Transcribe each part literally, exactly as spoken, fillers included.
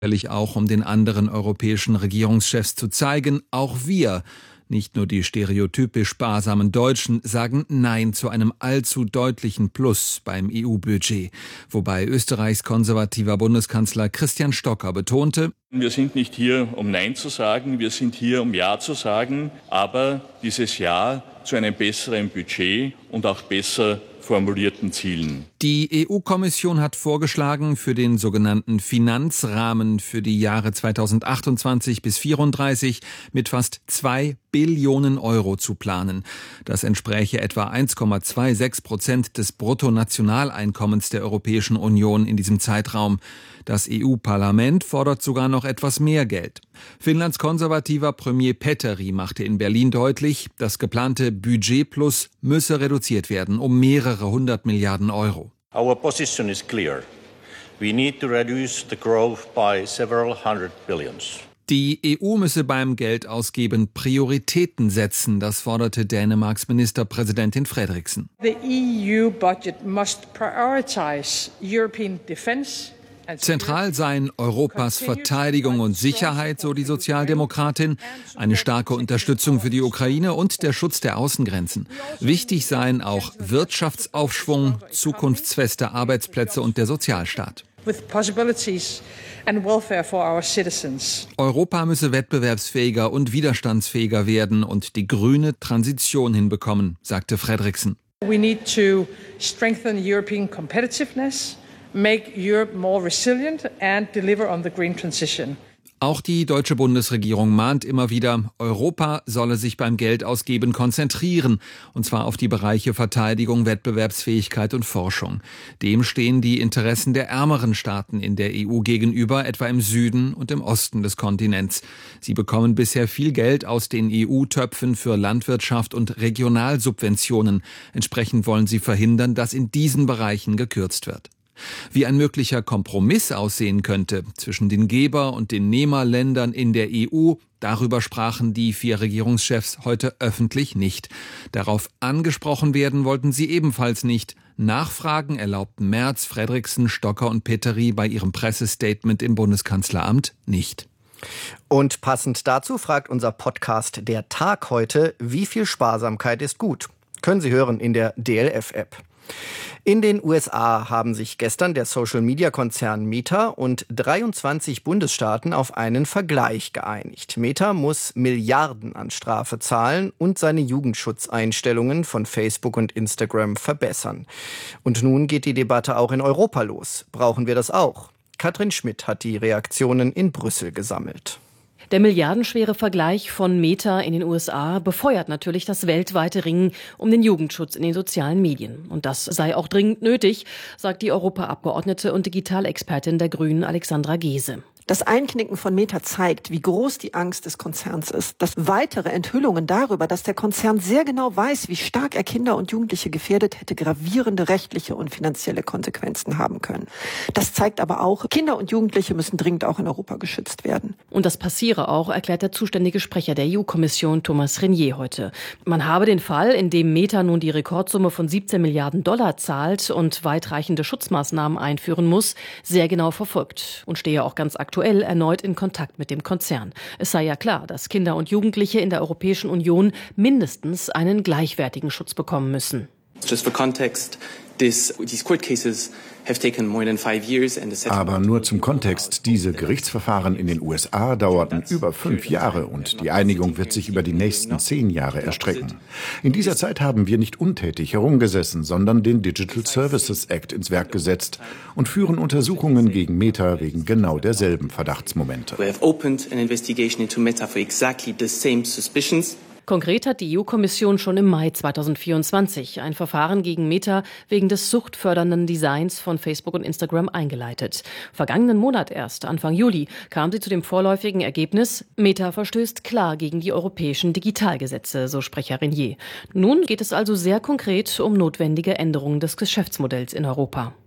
Auch um den anderen europäischen Regierungschefs zu zeigen, auch wir, nicht nur die stereotypisch sparsamen Deutschen, sagen Nein zu einem allzu deutlichen Plus beim E U-Budget. Wobei Österreichs konservativer Bundeskanzler Christian Stocker betonte: Wir sind nicht hier, um Nein zu sagen, wir sind hier, um Ja zu sagen, aber dieses Ja zu einem besseren Budget und auch besser formulierten Zielen. Die E U-Kommission hat vorgeschlagen, für den sogenannten Finanzrahmen für die Jahre zweitausendachtundzwanzig bis vierunddreißig mit fast zwei Billionen Euro zu planen. Das entspräche etwa eins Komma sechsundzwanzig Prozent des Bruttonationaleinkommens der Europäischen Union in diesem Zeitraum. Das E U-Parlament fordert sogar noch etwas mehr Geld. Finnlands konservativer Premier Petteri machte in Berlin deutlich, das geplante Budgetplus müsse reduziert werden um mehrere hundert Milliarden Euro. Our position is clear. We need to reduce the growth by several hundred billions. Die E U müsse beim Geldausgeben Prioritäten setzen, das forderte Dänemarks Ministerpräsidentin Frederiksen. The E U budget must prioritize European defense. Zentral seien Europas Verteidigung und Sicherheit, so die Sozialdemokratin, eine starke Unterstützung für die Ukraine und der Schutz der Außengrenzen. Wichtig seien auch Wirtschaftsaufschwung, zukunftsfeste Arbeitsplätze und der Sozialstaat. Europa müsse wettbewerbsfähiger und widerstandsfähiger werden und die grüne Transition hinbekommen, sagte Frederiksen. We need to strengthen European competitiveness. Make Europe more resilient and deliver on the green transition. Auch die deutsche Bundesregierung mahnt immer wieder, Europa solle sich beim Geldausgeben konzentrieren, und zwar auf die Bereiche Verteidigung, Wettbewerbsfähigkeit und Forschung. Dem stehen die Interessen der ärmeren Staaten in der E U gegenüber, etwa im Süden und im Osten des Kontinents. Sie bekommen bisher viel Geld aus den E U-Töpfen für Landwirtschaft und Regionalsubventionen. Entsprechend wollen sie verhindern, dass in diesen Bereichen gekürzt wird. Wie ein möglicher Kompromiss aussehen könnte zwischen den Geber- und den Nehmerländern in der E U, darüber sprachen die vier Regierungschefs heute öffentlich nicht. Darauf angesprochen werden wollten sie ebenfalls nicht. Nachfragen erlaubten Merz, Frederiksen, Stocker und Petteri bei ihrem Pressestatement im Bundeskanzleramt nicht. Und passend dazu fragt unser Podcast Der Tag heute: Wie viel Sparsamkeit ist gut? Können Sie hören in der D L F-App. In den U S A haben sich gestern der Social-Media-Konzern Meta und dreiundzwanzig Bundesstaaten auf einen Vergleich geeinigt. Meta muss Milliarden an Strafe zahlen und seine Jugendschutzeinstellungen von Facebook und Instagram verbessern. Und nun geht die Debatte auch in Europa los. Brauchen wir das auch? Katrin Schmidt hat die Reaktionen in Brüssel gesammelt. Der milliardenschwere Vergleich von Meta in den U S A befeuert natürlich das weltweite Ringen um den Jugendschutz in den sozialen Medien. Und das sei auch dringend nötig, sagt die Europaabgeordnete und Digitalexpertin der Grünen Alexandra Gese. Das Einknicken von Meta zeigt, wie groß die Angst des Konzerns ist. Dass weitere Enthüllungen darüber, dass der Konzern sehr genau weiß, wie stark er Kinder und Jugendliche gefährdet, hätte gravierende rechtliche und finanzielle Konsequenzen haben können. Das zeigt aber auch, Kinder und Jugendliche müssen dringend auch in Europa geschützt werden. Und das passiere auch, erklärt der zuständige Sprecher der E U-Kommission Thomas Renier heute. Man habe den Fall, in dem Meta nun die Rekordsumme von siebzehn Milliarden Dollar zahlt und weitreichende Schutzmaßnahmen einführen muss, sehr genau verfolgt und stehe auch ganz aktuell erneut in Kontakt mit dem Konzern. Es sei ja klar, dass Kinder und Jugendliche in der Europäischen Union mindestens einen gleichwertigen Schutz bekommen müssen. Just for context, this, these court cases have taken more than five years and the Aber nur zum Kontext, diese Gerichtsverfahren in den U S A dauerten über fünf Jahre und die Einigung wird sich über die nächsten zehn Jahre erstrecken. In dieser Zeit haben wir nicht untätig herumgesessen, sondern den Digital Services Act ins Werk gesetzt und führen Untersuchungen gegen Meta wegen genau derselben Verdachtsmomente. We have opened an investigation into Meta for exactly the same suspicions. Konkret hat die E U-Kommission schon im Mai zweitausendvierundzwanzig ein Verfahren gegen Meta wegen des suchtfördernden Designs von Facebook und Instagram eingeleitet. Vergangenen Monat erst, Anfang Juli, kam sie zu dem vorläufigen Ergebnis, Meta verstößt klar gegen die europäischen Digitalgesetze, so Sprecher Renier. Nun geht es also sehr konkret um notwendige Änderungen des Geschäftsmodells in Europa.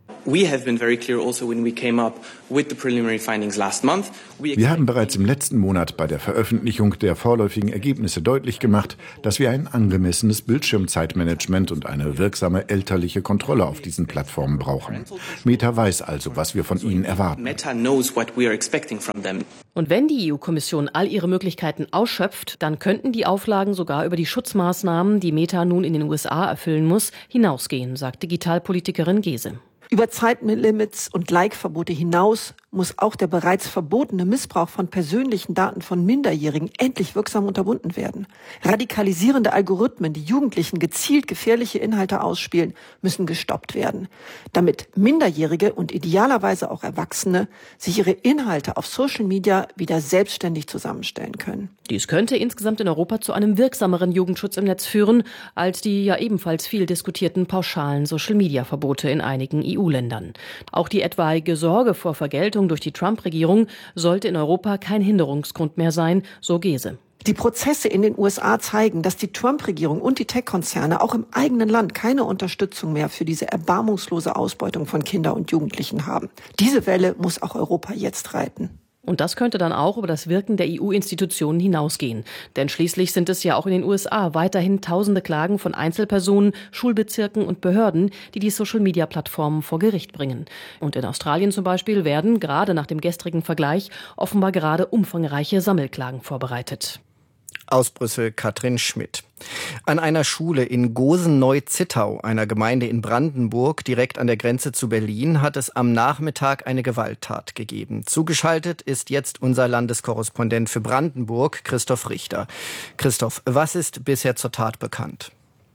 We have been very clear also when we came up with the preliminary findings last month. Wir haben bereits im letzten Monat bei der Veröffentlichung der vorläufigen Ergebnisse deutlich gemacht, dass wir ein angemessenes Bildschirmzeitmanagement und eine wirksame elterliche Kontrolle auf diesen Plattformen brauchen. Meta weiß also, was wir von ihnen erwarten. Meta knows what we are expecting from them. Und wenn die E U-Kommission all ihre Möglichkeiten ausschöpft, dann könnten die Auflagen sogar über die Schutzmaßnahmen, die Meta nun in den U S A erfüllen muss, hinausgehen, sagt Digitalpolitikerin Gese. Über Zeitlimits und Like-Verbote hinaus muss auch der bereits verbotene Missbrauch von persönlichen Daten von Minderjährigen endlich wirksam unterbunden werden. Radikalisierende Algorithmen, die Jugendlichen gezielt gefährliche Inhalte ausspielen, müssen gestoppt werden, damit Minderjährige und idealerweise auch Erwachsene sich ihre Inhalte auf Social Media wieder selbstständig zusammenstellen können. Dies könnte insgesamt in Europa zu einem wirksameren Jugendschutz im Netz führen, als die ja ebenfalls viel diskutierten pauschalen Social-Media-Verbote in einigen E U-Ländern. Auch die etwaige Sorge vor Vergeltung durch die Trump-Regierung sollte in Europa kein Hinderungsgrund mehr sein, so Gese. Die Prozesse in den U S A zeigen, dass die Trump-Regierung und die Tech-Konzerne auch im eigenen Land keine Unterstützung mehr für diese erbarmungslose Ausbeutung von Kindern und Jugendlichen haben. Diese Welle muss auch Europa jetzt reiten. Und das könnte dann auch über das Wirken der E U-Institutionen hinausgehen. Denn schließlich sind es ja auch in den U S A weiterhin tausende Klagen von Einzelpersonen, Schulbezirken und Behörden, die die Social-Media-Plattformen vor Gericht bringen. Und in Australien zum Beispiel werden, gerade nach dem gestrigen Vergleich, offenbar gerade umfangreiche Sammelklagen vorbereitet. Aus Brüssel Katrin Schmidt. An einer Schule in Gosen-Neu-Zittau, einer Gemeinde in Brandenburg, direkt an der Grenze zu Berlin, hat es am Nachmittag eine Gewalttat gegeben. Zugeschaltet ist jetzt unser Landeskorrespondent für Brandenburg, Christoph Richter. Christoph, was ist bisher zur Tat bekannt?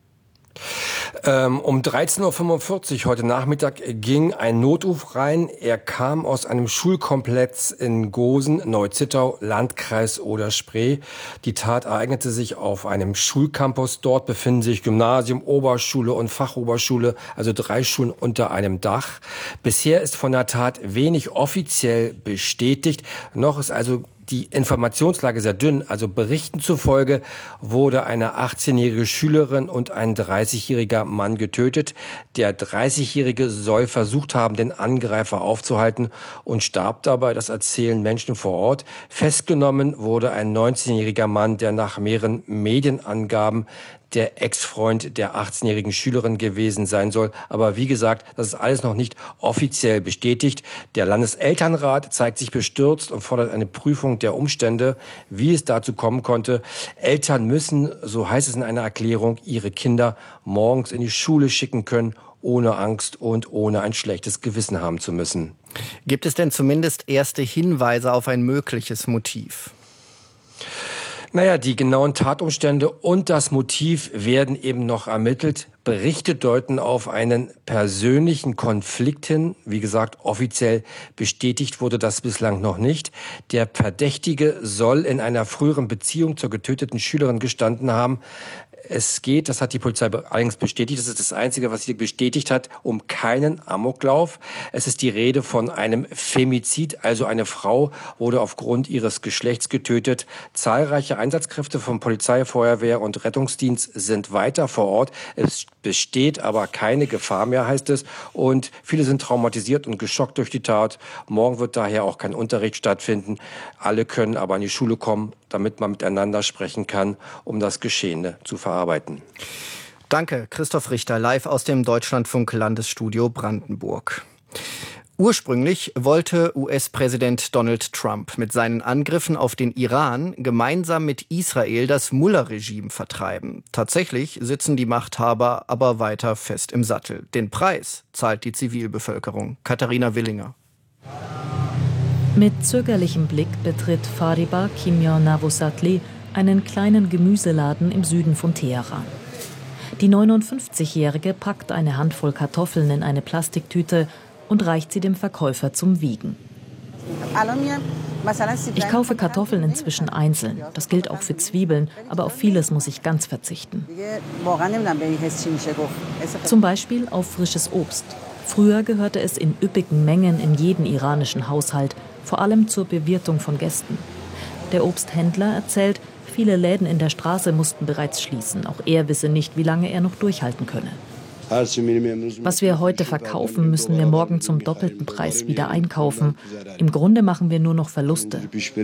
Ähm, um dreizehn Uhr fünfundvierzig heute Nachmittag ging ein Notruf rein. Er kam aus einem Schulkomplex in Gosen, Neu-Zittau, Landkreis Oder-Spree. Die Tat ereignete sich auf einem Schulcampus. Dort befinden sich Gymnasium, Oberschule und Fachoberschule, also drei Schulen unter einem Dach. Bisher ist von der Tat wenig offiziell bestätigt. Noch ist also die Informationslage sehr dünn. Also Berichten zufolge wurde eine achtzehnjährige Schülerin und ein dreißigjähriger Mann getötet. Der dreißigjährige soll versucht haben, den Angreifer aufzuhalten und starb dabei. Das erzählen Menschen vor Ort. Festgenommen wurde ein neunzehnjähriger Mann, der nach mehreren Medienangaben der Ex-Freund der achtzehnjährigen Schülerin gewesen sein soll. Aber wie gesagt, das ist alles noch nicht offiziell bestätigt. Der Landeselternrat zeigt sich bestürzt und fordert eine Prüfung der Umstände, wie es dazu kommen konnte. Eltern müssen, so heißt es in einer Erklärung, ihre Kinder morgens in die Schule schicken können, ohne Angst und ohne ein schlechtes Gewissen haben zu müssen. Gibt es denn zumindest erste Hinweise auf ein mögliches Motiv? Naja, die genauen Tatumstände und das Motiv werden eben noch ermittelt. Berichte deuten auf einen persönlichen Konflikt hin. Wie gesagt, offiziell bestätigt wurde das bislang noch nicht. Der Verdächtige soll in einer früheren Beziehung zur getöteten Schülerin gestanden haben. Es geht, das hat die Polizei allerdings bestätigt, das ist das Einzige, was sie bestätigt hat, um keinen Amoklauf. Es ist die Rede von einem Femizid, also eine Frau wurde aufgrund ihres Geschlechts getötet. Zahlreiche Einsatzkräfte von Polizei, Feuerwehr und Rettungsdienst sind weiter vor Ort. Es besteht aber keine Gefahr mehr, heißt es. Und viele sind traumatisiert und geschockt durch die Tat. Morgen wird daher auch kein Unterricht stattfinden. Alle können aber an die Schule kommen, damit man miteinander sprechen kann, um das Geschehene zu verarbeiten. Danke, Christoph Richter, live aus dem Deutschlandfunk Landesstudio Brandenburg. Ursprünglich wollte U S-Präsident Donald Trump mit seinen Angriffen auf den Iran gemeinsam mit Israel das Mullah-Regime vertreiben. Tatsächlich sitzen die Machthaber aber weiter fest im Sattel. Den Preis zahlt die Zivilbevölkerung. Katharina Willinger. Mit zögerlichem Blick betritt Fariba Kimyon Navosatli einen kleinen Gemüseladen im Süden von Teheran. Die neunundfünfzigjährige packt eine Handvoll Kartoffeln in eine Plastiktüte und reicht sie dem Verkäufer zum Wiegen. Ich kaufe Kartoffeln inzwischen einzeln. Das gilt auch für Zwiebeln, aber auf vieles muss ich ganz verzichten. Zum Beispiel auf frisches Obst. Früher gehörte es in üppigen Mengen in jeden iranischen Haushalt, vor allem zur Bewirtung von Gästen. Der Obsthändler erzählt, viele Läden in der Straße mussten bereits schließen. Auch er wisse nicht, wie lange er noch durchhalten könne. Was wir heute verkaufen, müssen wir morgen zum doppelten Preis wieder einkaufen. Im Grunde machen wir nur noch Verluste.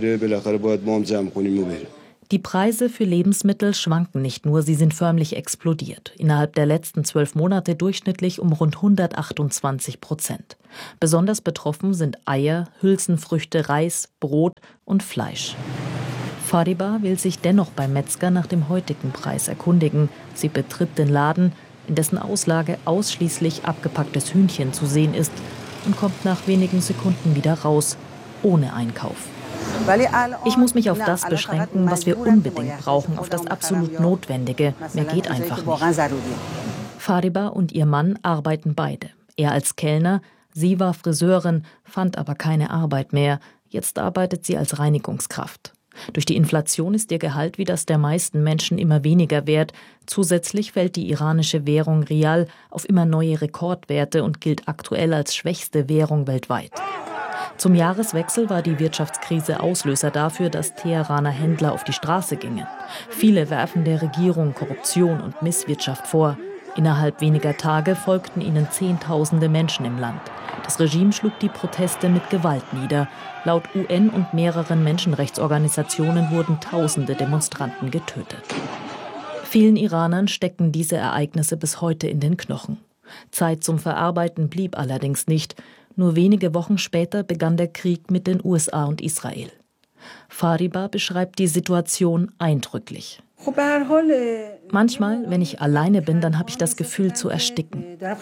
Die Preise für Lebensmittel schwanken nicht nur, sie sind förmlich explodiert. Innerhalb der letzten zwölf Monate durchschnittlich um rund hundertachtundzwanzig Prozent. Besonders betroffen sind Eier, Hülsenfrüchte, Reis, Brot und Fleisch. Fariba will sich dennoch beim Metzger nach dem heutigen Preis erkundigen. Sie betritt den Laden, in dessen Auslage ausschließlich abgepacktes Hühnchen zu sehen ist, und kommt nach wenigen Sekunden wieder raus, ohne Einkauf. Ich muss mich auf das beschränken, was wir unbedingt brauchen, auf das absolut Notwendige. Mehr geht einfach nicht. Fariba und ihr Mann arbeiten beide. Er als Kellner, sie war Friseurin, fand aber keine Arbeit mehr. Jetzt arbeitet sie als Reinigungskraft. Durch die Inflation ist ihr Gehalt wie das der meisten Menschen immer weniger wert. Zusätzlich fällt die iranische Währung Rial auf immer neue Rekordwerte und gilt aktuell als schwächste Währung weltweit. Zum Jahreswechsel war die Wirtschaftskrise Auslöser dafür, dass Teheraner Händler auf die Straße gingen. Viele werfen der Regierung Korruption und Misswirtschaft vor. Innerhalb weniger Tage folgten ihnen Zehntausende Menschen im Land. Das Regime schlug die Proteste mit Gewalt nieder. Laut U N und mehreren Menschenrechtsorganisationen wurden Tausende Demonstranten getötet. Vielen Iranern stecken diese Ereignisse bis heute in den Knochen. Zeit zum Verarbeiten blieb allerdings nicht. Nur wenige Wochen später begann der Krieg mit den U S A und Israel. Fariba beschreibt die Situation eindrücklich. Manchmal, wenn ich alleine bin, dann habe ich das Gefühl zu ersticken.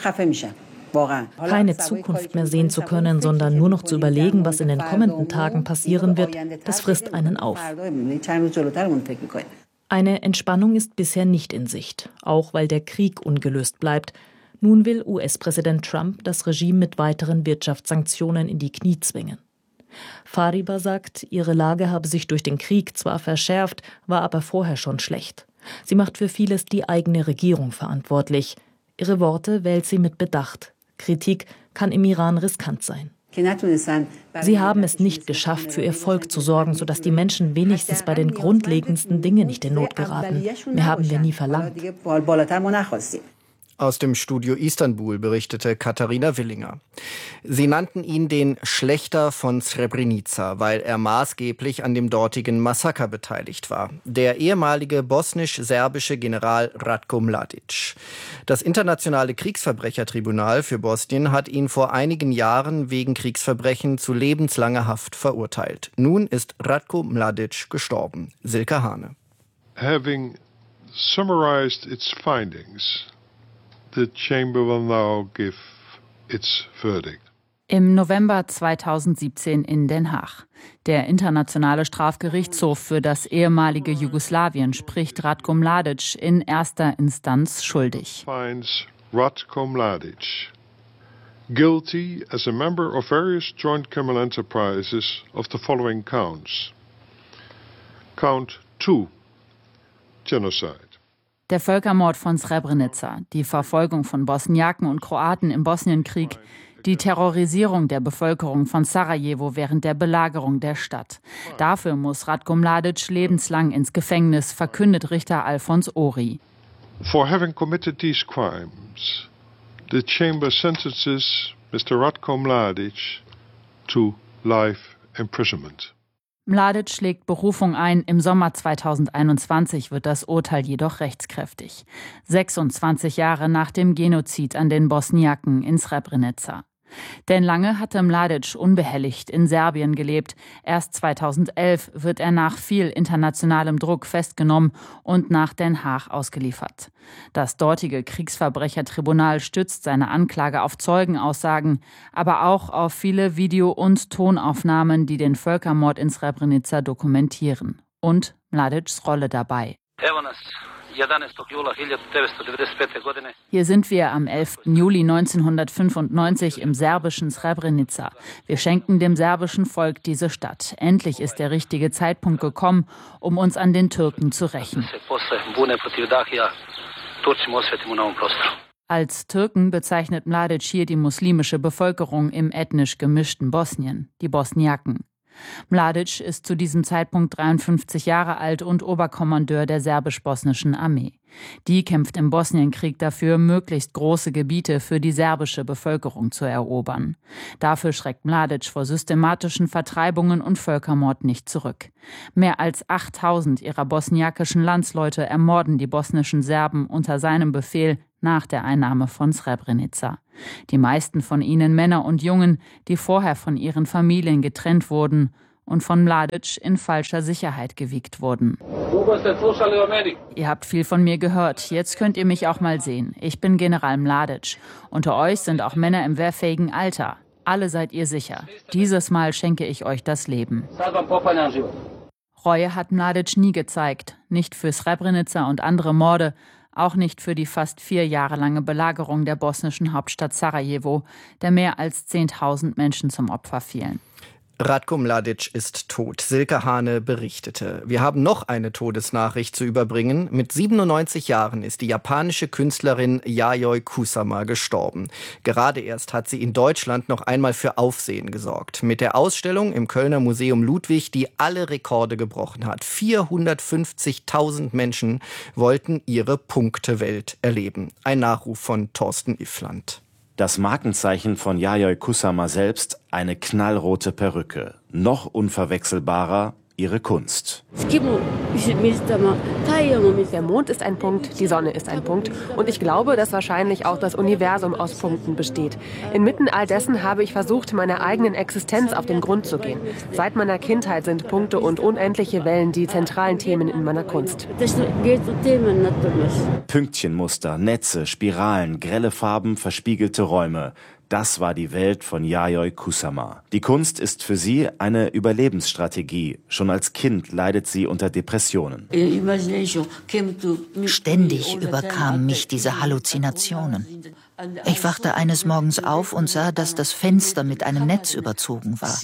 Keine Zukunft mehr sehen zu können, sondern nur noch zu überlegen, was in den kommenden Tagen passieren wird, das frisst einen auf. Eine Entspannung ist bisher nicht in Sicht, auch weil der Krieg ungelöst bleibt. Nun will U S-Präsident Trump das Regime mit weiteren Wirtschaftssanktionen in die Knie zwingen. Fariba sagt, ihre Lage habe sich durch den Krieg zwar verschärft, war aber vorher schon schlecht. Sie macht für vieles die eigene Regierung verantwortlich. Ihre Worte wählt sie mit Bedacht. Kritik kann im Iran riskant sein. Sie haben es nicht geschafft, für ihr Volk zu sorgen, sodass die Menschen wenigstens bei den grundlegendsten Dingen nicht in Not geraten. Mehr haben wir nie verlangt. Aus dem Studio Istanbul berichtete Katharina Willinger. Sie nannten ihn den Schlächter von Srebrenica, weil er maßgeblich an dem dortigen Massaker beteiligt war. Der ehemalige bosnisch-serbische General Ratko Mladic. Das Internationale Kriegsverbrechertribunal für Bosnien hat ihn vor einigen Jahren wegen Kriegsverbrechen zu lebenslanger Haft verurteilt. Nun ist Ratko Mladic gestorben. Silke Hane. Having summarized its findings, the chamber will now give its verdict. Im November zweitausendsiebzehn in Den Haag. Der Internationale Strafgerichtshof für das ehemalige Jugoslawien spricht Ratko Mladic in erster Instanz schuldig. Finds Ratko Mladic guilty as a member of various joint criminal enterprises of the following counts. Count two, genocide. Der Völkermord von Srebrenica, die Verfolgung von Bosniaken und Kroaten im Bosnienkrieg, die Terrorisierung der Bevölkerung von Sarajevo während der Belagerung der Stadt. Dafür muss Ratko Mladic lebenslang ins Gefängnis, verkündet Richter Alfons Ori. For having committed these crimes, the chamber sentences Mister Ratko Mladic to life imprisonment. Mladic schlägt Berufung ein. Im Sommer zweitausendeinundzwanzig wird das Urteil jedoch rechtskräftig. sechsundzwanzig Jahre nach dem Genozid an den Bosniaken in Srebrenica. Denn lange hatte Mladic unbehelligt in Serbien gelebt. Erst zweitausendelf wird er nach viel internationalem Druck festgenommen und nach Den Haag ausgeliefert. Das dortige Kriegsverbrechertribunal stützt seine Anklage auf Zeugenaussagen, aber auch auf viele Video- und Tonaufnahmen, die den Völkermord in Srebrenica dokumentieren. Und Mladics Rolle dabei. Hier sind wir am elften Juli neunzehnhundertfünfundneunzig im serbischen Srebrenica. Wir schenken dem serbischen Volk diese Stadt. Endlich ist der richtige Zeitpunkt gekommen, um uns an den Türken zu rächen. Als Türken bezeichnet Mladic hier die muslimische Bevölkerung im ethnisch gemischten Bosnien, die Bosniaken. Mladic ist zu diesem Zeitpunkt dreiundfünfzig Jahre alt und Oberkommandeur der serbisch-bosnischen Armee. Die kämpft im Bosnienkrieg dafür, möglichst große Gebiete für die serbische Bevölkerung zu erobern. Dafür schreckt Mladic vor systematischen Vertreibungen und Völkermord nicht zurück. Mehr als achttausend ihrer bosniakischen Landsleute ermorden die bosnischen Serben unter seinem Befehl nach der Einnahme von Srebrenica. Die meisten von ihnen Männer und Jungen, die vorher von ihren Familien getrennt wurden und von Mladic in falscher Sicherheit gewiegt wurden. Ihr habt viel von mir gehört, jetzt könnt ihr mich auch mal sehen. Ich bin General Mladic. Unter euch sind auch Männer im wehrfähigen Alter. Alle seid ihr sicher. Dieses Mal schenke ich euch das Leben. Reue hat Mladic nie gezeigt, nicht für Srebrenica und andere Morde, auch nicht für die fast vier Jahre lange Belagerung der bosnischen Hauptstadt Sarajevo, der mehr als zehntausend Menschen zum Opfer fielen. Ratko Mladic ist tot. Silke Hane berichtete. Wir haben noch eine Todesnachricht zu überbringen. Mit siebenundneunzig Jahren ist die japanische Künstlerin Yayoi Kusama gestorben. Gerade erst hat sie in Deutschland noch einmal für Aufsehen gesorgt. Mit der Ausstellung im Kölner Museum Ludwig, die alle Rekorde gebrochen hat. vierhundertfünfzigtausend Menschen wollten ihre Punktewelt erleben. Ein Nachruf von Thorsten Iffland. Das Markenzeichen von Yayoi Kusama selbst, eine knallrote Perücke. Noch unverwechselbarer ihre Kunst. Der Mond ist ein Punkt, die Sonne ist ein Punkt. Und ich glaube, dass wahrscheinlich auch das Universum aus Punkten besteht. Inmitten all dessen habe ich versucht, meiner eigenen Existenz auf den Grund zu gehen. Seit meiner Kindheit sind Punkte und unendliche Wellen die zentralen Themen in meiner Kunst. Pünktchenmuster, Netze, Spiralen, grelle Farben, verspiegelte Räume. Das war die Welt von Yayoi Kusama. Die Kunst ist für sie eine Überlebensstrategie. Schon als Kind leidet sie unter Depressionen. Ständig überkamen mich diese Halluzinationen. Ich wachte eines Morgens auf und sah, dass das Fenster mit einem Netz überzogen war.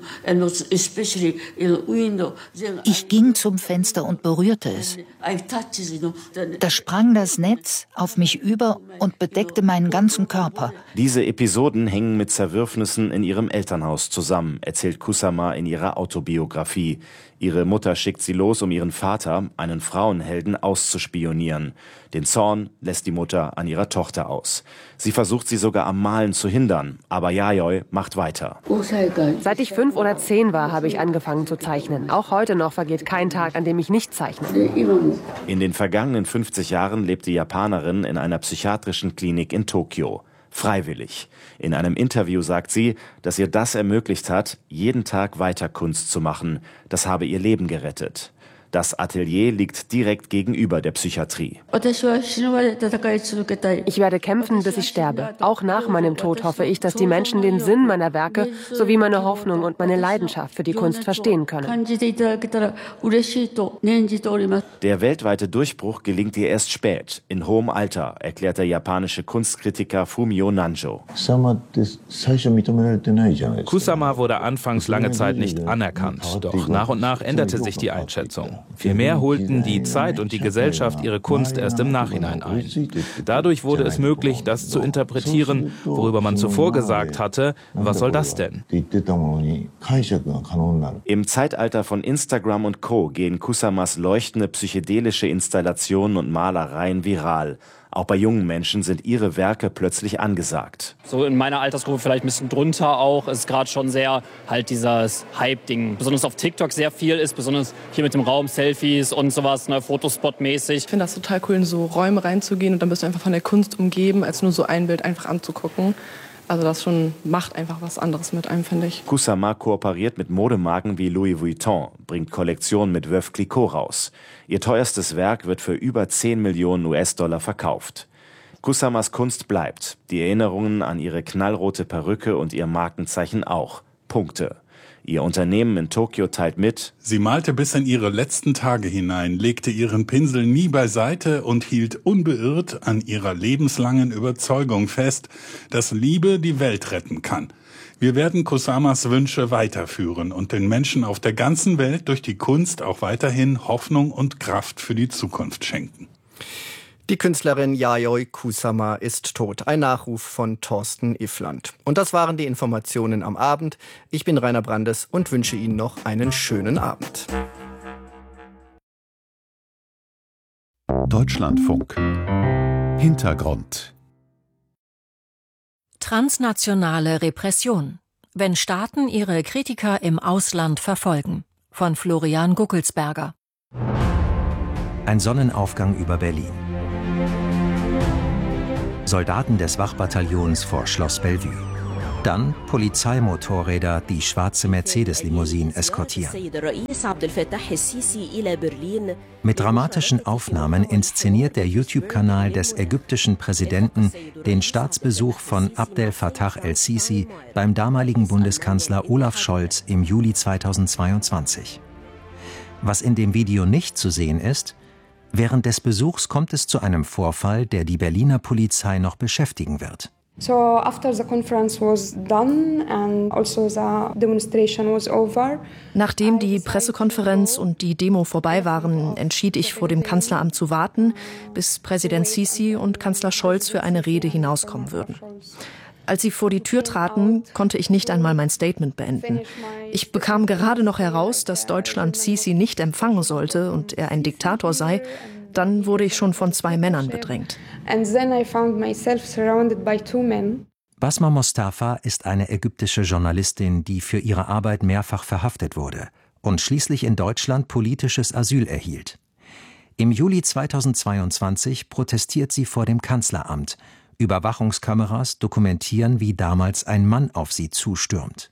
Ich ging zum Fenster und berührte es. Da sprang das Netz auf mich über und bedeckte meinen ganzen Körper. Diese Episoden hängen mit Zerwürfnissen in ihrem Elternhaus zusammen, erzählt Kusama in ihrer Autobiografie. Ihre Mutter schickt sie los, um ihren Vater, einen Frauenhelden, auszuspionieren. Den Zorn lässt die Mutter an ihrer Tochter aus. Sie versucht sie sogar am Malen zu hindern, aber Yayoi macht weiter. Seit ich fünf oder zehn war, habe ich angefangen zu zeichnen. Auch heute noch vergeht kein Tag, an dem ich nicht zeichne. In den vergangenen fünfzig Jahren lebt die Japanerin in einer psychiatrischen Klinik in Tokio. Freiwillig. In einem Interview sagt sie, dass ihr das ermöglicht hat, jeden Tag weiter Kunst zu machen. Das habe ihr Leben gerettet. Das Atelier liegt direkt gegenüber der Psychiatrie. Ich werde kämpfen, bis ich sterbe. Auch nach meinem Tod hoffe ich, dass die Menschen den Sinn meiner Werke sowie meine Hoffnung und meine Leidenschaft für die Kunst verstehen können. Der weltweite Durchbruch gelingt ihr erst spät, in hohem Alter, erklärt der japanische Kunstkritiker Fumio Nanjo. Kusama wurde anfangs lange Zeit nicht anerkannt, doch nach und nach änderte sich die Einschätzung. Vielmehr holten die Zeit und die Gesellschaft ihre Kunst erst im Nachhinein ein. Dadurch wurde es möglich, das zu interpretieren, worüber man zuvor gesagt hatte, was soll das denn? Im Zeitalter von Instagram und Co. gehen Kusamas leuchtende psychedelische Installationen und Malereien viral. Auch bei jungen Menschen sind ihre Werke plötzlich angesagt. So in meiner Altersgruppe vielleicht ein bisschen drunter auch. Es ist gerade schon sehr halt dieses Hype-Ding. Besonders auf TikTok sehr viel ist, besonders hier mit dem Raum, Selfies und sowas, ne, Fotospot-mäßig. Ich finde das total cool, in so Räume reinzugehen und dann bist du einfach von der Kunst umgeben, als nur so ein Bild einfach anzugucken. Also das schon macht einfach was anderes mit einem, finde ich. Kusama kooperiert mit Modemarken wie Louis Vuitton, bringt Kollektionen mit Veuve Clicquot raus. Ihr teuerstes Werk wird für über zehn Millionen U S-Dollar verkauft. Kusamas Kunst bleibt. Die Erinnerungen an ihre knallrote Perücke und ihr Markenzeichen auch. Punkte. Ihr Unternehmen in Tokio teilt mit: Sie malte bis in ihre letzten Tage hinein, legte ihren Pinsel nie beiseite und hielt unbeirrt an ihrer lebenslangen Überzeugung fest, dass Liebe die Welt retten kann. Wir werden Kusamas Wünsche weiterführen und den Menschen auf der ganzen Welt durch die Kunst auch weiterhin Hoffnung und Kraft für die Zukunft schenken. Die Künstlerin Yayoi Kusama ist tot. Ein Nachruf von Thorsten Iffland. Und das waren die Informationen am Abend. Ich bin Rainer Brandes und wünsche Ihnen noch einen schönen Abend. Deutschlandfunk. Hintergrund. Transnationale Repression. Wenn Staaten ihre Kritiker im Ausland verfolgen. Von Florian Guckelsberger. Ein Sonnenaufgang über Berlin. Soldaten des Wachbataillons vor Schloss Bellevue. Dann Polizeimotorräder, die schwarze Mercedes-Limousinen eskortieren. Mit dramatischen Aufnahmen inszeniert der YouTube-Kanal des ägyptischen Präsidenten den Staatsbesuch von Abdel Fattah el-Sisi beim damaligen Bundeskanzler Olaf Scholz im Juli zweitausendzweiundzwanzig. Was in dem Video nicht zu sehen ist: Während des Besuchs kommt es zu einem Vorfall, der die Berliner Polizei noch beschäftigen wird. So after the conference was done and also the demonstration was over. Nachdem die Pressekonferenz und die Demo vorbei waren, entschied ich, vor dem Kanzleramt zu warten, bis Präsident Sisi und Kanzler Scholz für eine Rede hinauskommen würden. Als sie vor die Tür traten, konnte ich nicht einmal mein Statement beenden. Ich bekam gerade noch heraus, dass Deutschland Sisi nicht empfangen sollte und er ein Diktator sei. Dann wurde ich schon von zwei Männern bedrängt. Basma Mostafa ist eine ägyptische Journalistin, die für ihre Arbeit mehrfach verhaftet wurde und schließlich in Deutschland politisches Asyl erhielt. Im Juli zweitausendzweiundzwanzig protestiert sie vor dem Kanzleramt. Überwachungskameras dokumentieren, wie damals ein Mann auf sie zustürmt.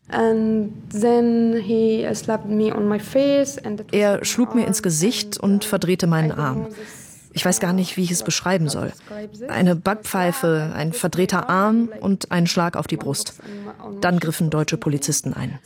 Er schlug mir ins Gesicht und verdrehte meinen Arm. Ich weiß gar nicht, wie ich es beschreiben soll. Eine Backpfeife, ein verdrehter Arm und ein Schlag auf die Brust. Dann griffen deutsche Polizisten ein.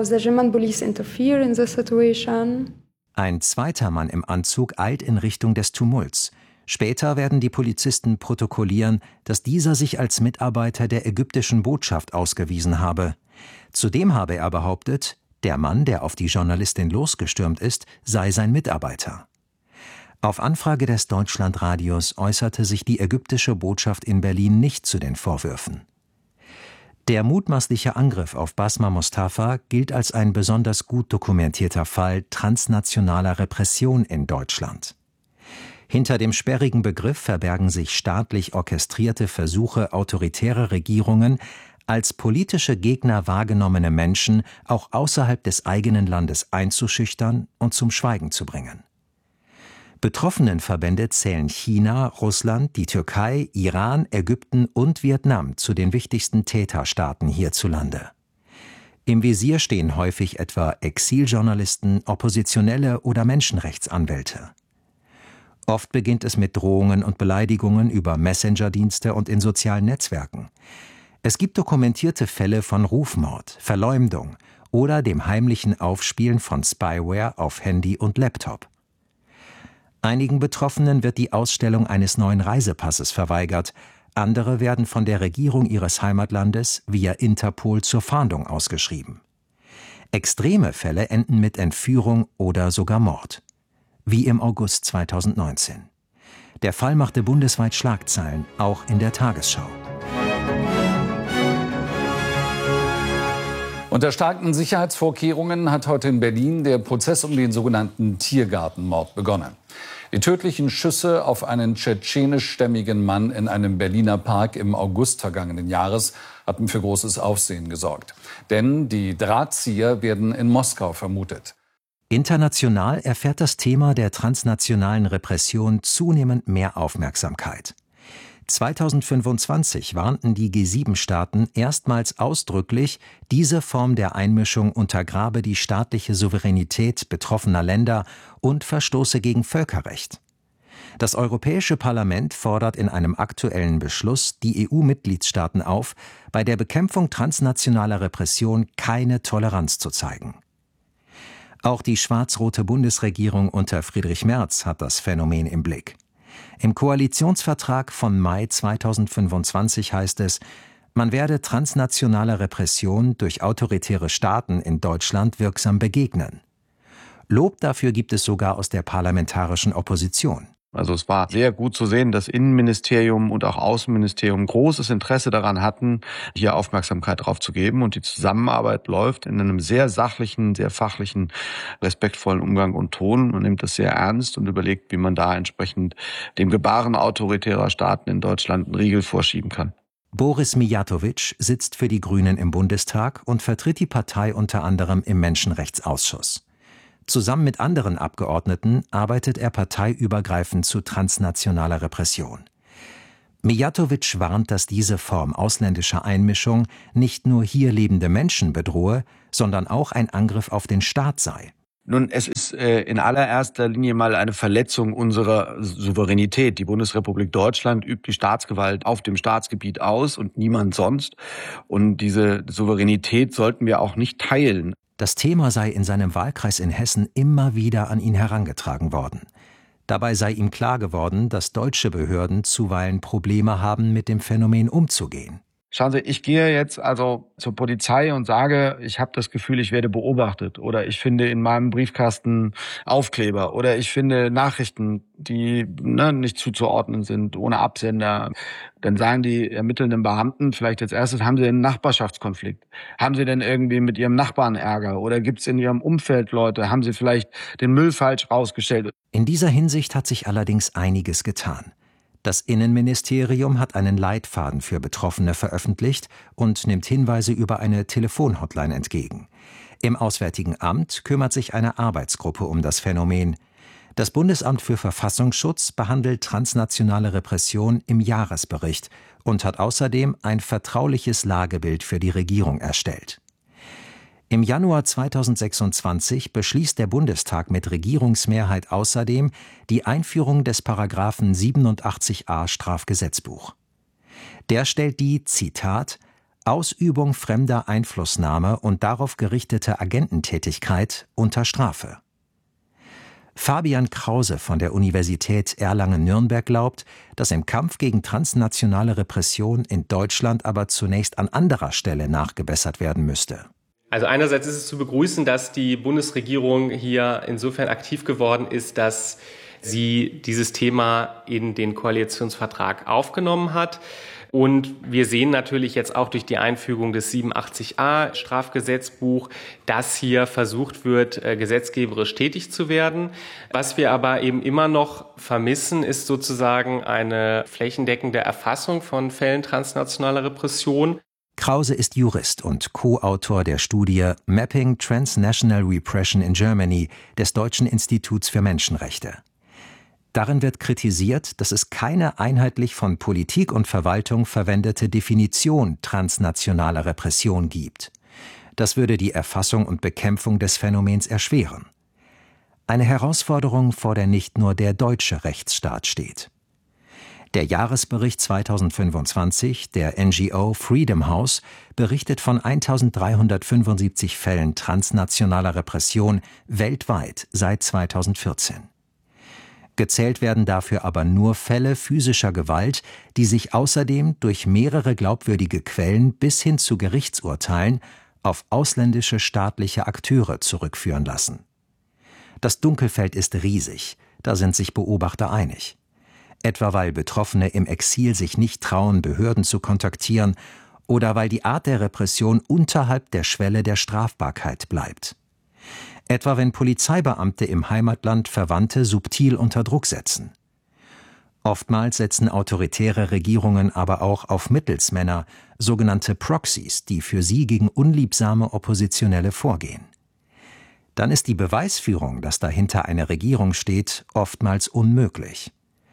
Ein zweiter Mann im Anzug eilt in Richtung des Tumults. Später werden die Polizisten protokollieren, dass dieser sich als Mitarbeiter der ägyptischen Botschaft ausgewiesen habe. Zudem habe er behauptet, der Mann, der auf die Journalistin losgestürmt ist, sei sein Mitarbeiter. Auf Anfrage des Deutschlandradios äußerte sich die ägyptische Botschaft in Berlin nicht zu den Vorwürfen. Der mutmaßliche Angriff auf Basma Mostafa gilt als ein besonders gut dokumentierter Fall transnationaler Repression in Deutschland. Hinter dem sperrigen Begriff verbergen sich staatlich orchestrierte Versuche autoritärer Regierungen, als politische Gegner wahrgenommene Menschen auch außerhalb des eigenen Landes einzuschüchtern und zum Schweigen zu bringen. Betroffenenverbände zählen China, Russland, die Türkei, Iran, Ägypten und Vietnam zu den wichtigsten Täterstaaten hierzulande. Im Visier stehen häufig etwa Exiljournalisten, Oppositionelle oder Menschenrechtsanwälte. Oft beginnt es mit Drohungen und Beleidigungen über Messenger-Dienste und in sozialen Netzwerken. Es gibt dokumentierte Fälle von Rufmord, Verleumdung oder dem heimlichen Aufspielen von Spyware auf Handy und Laptop. Einigen Betroffenen wird die Ausstellung eines neuen Reisepasses verweigert, andere werden von der Regierung ihres Heimatlandes via Interpol zur Fahndung ausgeschrieben. Extreme Fälle enden mit Entführung oder sogar Mord. Wie im August zweitausendneunzehn. Der Fall machte bundesweit Schlagzeilen, auch in der Tagesschau. Unter starken Sicherheitsvorkehrungen hat heute in Berlin der Prozess um den sogenannten Tiergartenmord begonnen. Die tödlichen Schüsse auf einen tschetschenischstämmigen Mann in einem Berliner Park im August vergangenen Jahres hatten für großes Aufsehen gesorgt. Denn die Drahtzieher werden in Moskau vermutet. International erfährt das Thema der transnationalen Repression zunehmend mehr Aufmerksamkeit. zweitausendfünfundzwanzig warnten die G sieben Staaten erstmals ausdrücklich, diese Form der Einmischung untergrabe die staatliche Souveränität betroffener Länder und verstoße gegen Völkerrecht. Das Europäische Parlament fordert in einem aktuellen Beschluss die E U-Mitgliedstaaten auf, bei der Bekämpfung transnationaler Repression keine Toleranz zu zeigen. Auch die schwarz-rote Bundesregierung unter Friedrich Merz hat das Phänomen im Blick. Im Koalitionsvertrag von Mai zweitausendfünfundzwanzig heißt es, man werde transnationaler Repression durch autoritäre Staaten in Deutschland wirksam begegnen. Lob dafür gibt es sogar aus der parlamentarischen Opposition. Also es war sehr gut zu sehen, dass Innenministerium und auch Außenministerium großes Interesse daran hatten, hier Aufmerksamkeit drauf zu geben. Und die Zusammenarbeit läuft in einem sehr sachlichen, sehr fachlichen, respektvollen Umgang und Ton. Man nimmt das sehr ernst und überlegt, wie man da entsprechend dem Gebaren autoritärer Staaten in Deutschland einen Riegel vorschieben kann. Boris Mijatovic sitzt für die Grünen im Bundestag und vertritt die Partei unter anderem im Menschenrechtsausschuss. Zusammen mit anderen Abgeordneten arbeitet er parteiübergreifend zu transnationaler Repression. Mijatovic warnt, dass diese Form ausländischer Einmischung nicht nur hier lebende Menschen bedrohe, sondern auch ein Angriff auf den Staat sei. Nun, es ist äh, in allererster Linie mal eine Verletzung unserer Souveränität. Die Bundesrepublik Deutschland übt die Staatsgewalt auf dem Staatsgebiet aus und niemand sonst. Und diese Souveränität sollten wir auch nicht teilen. Das Thema sei in seinem Wahlkreis in Hessen immer wieder an ihn herangetragen worden. Dabei sei ihm klar geworden, dass deutsche Behörden zuweilen Probleme haben, mit dem Phänomen umzugehen. Schauen Sie, ich gehe jetzt also zur Polizei und sage, ich habe das Gefühl, ich werde beobachtet oder ich finde in meinem Briefkasten Aufkleber oder ich finde Nachrichten, die ne, nicht zuzuordnen sind, ohne Absender. Dann sagen die ermittelnden Beamten vielleicht als erstes, haben Sie einen Nachbarschaftskonflikt? Haben Sie denn irgendwie mit Ihrem Nachbarn Ärger? Oder gibt es in Ihrem Umfeld Leute? Haben Sie vielleicht den Müll falsch rausgestellt? In dieser Hinsicht hat sich allerdings einiges getan. Das Innenministerium hat einen Leitfaden für Betroffene veröffentlicht und nimmt Hinweise über eine Telefonhotline entgegen. Im Auswärtigen Amt kümmert sich eine Arbeitsgruppe um das Phänomen. Das Bundesamt für Verfassungsschutz behandelt transnationale Repression im Jahresbericht und hat außerdem ein vertrauliches Lagebild für die Regierung erstellt. Im Januar zweitausendsechsundzwanzig beschließt der Bundestag mit Regierungsmehrheit außerdem die Einführung des Paragraphen siebenundachtzig a Strafgesetzbuch. Der stellt die, Zitat, Ausübung fremder Einflussnahme und darauf gerichtete Agententätigkeit unter Strafe. Fabian Krause von der Universität Erlangen-Nürnberg glaubt, dass im Kampf gegen transnationale Repression in Deutschland aber zunächst an anderer Stelle nachgebessert werden müsste. Also einerseits ist es zu begrüßen, dass die Bundesregierung hier insofern aktiv geworden ist, dass sie dieses Thema in den Koalitionsvertrag aufgenommen hat. Und wir sehen natürlich jetzt auch durch die Einfügung des siebenundachtzig a Strafgesetzbuch, dass hier versucht wird, gesetzgeberisch tätig zu werden. Was wir aber eben immer noch vermissen, ist sozusagen eine flächendeckende Erfassung von Fällen transnationaler Repression. Krause ist Jurist und Co-Autor der Studie Mapping Transnational Repression in Germany des Deutschen Instituts für Menschenrechte. Darin wird kritisiert, dass es keine einheitlich von Politik und Verwaltung verwendete Definition transnationaler Repression gibt. Das würde die Erfassung und Bekämpfung des Phänomens erschweren. Eine Herausforderung, vor der nicht nur der deutsche Rechtsstaat steht. Der Jahresbericht zweitausendfünfundzwanzig der N G O Freedom House berichtet von eintausenddreihundertfünfundsiebzig Fällen transnationaler Repression weltweit seit zweitausendvierzehn. Gezählt werden dafür aber nur Fälle physischer Gewalt, die sich außerdem durch mehrere glaubwürdige Quellen bis hin zu Gerichtsurteilen auf ausländische staatliche Akteure zurückführen lassen. Das Dunkelfeld ist riesig, da sind sich Beobachter einig. Etwa weil Betroffene im Exil sich nicht trauen, Behörden zu kontaktieren oder weil die Art der Repression unterhalb der Schwelle der Strafbarkeit bleibt. Etwa wenn Polizeibeamte im Heimatland Verwandte subtil unter Druck setzen. Oftmals setzen autoritäre Regierungen aber auch auf Mittelsmänner, sogenannte Proxies, die für sie gegen unliebsame Oppositionelle vorgehen. Dann ist die Beweisführung, dass dahinter eine Regierung steht, oftmals unmöglich.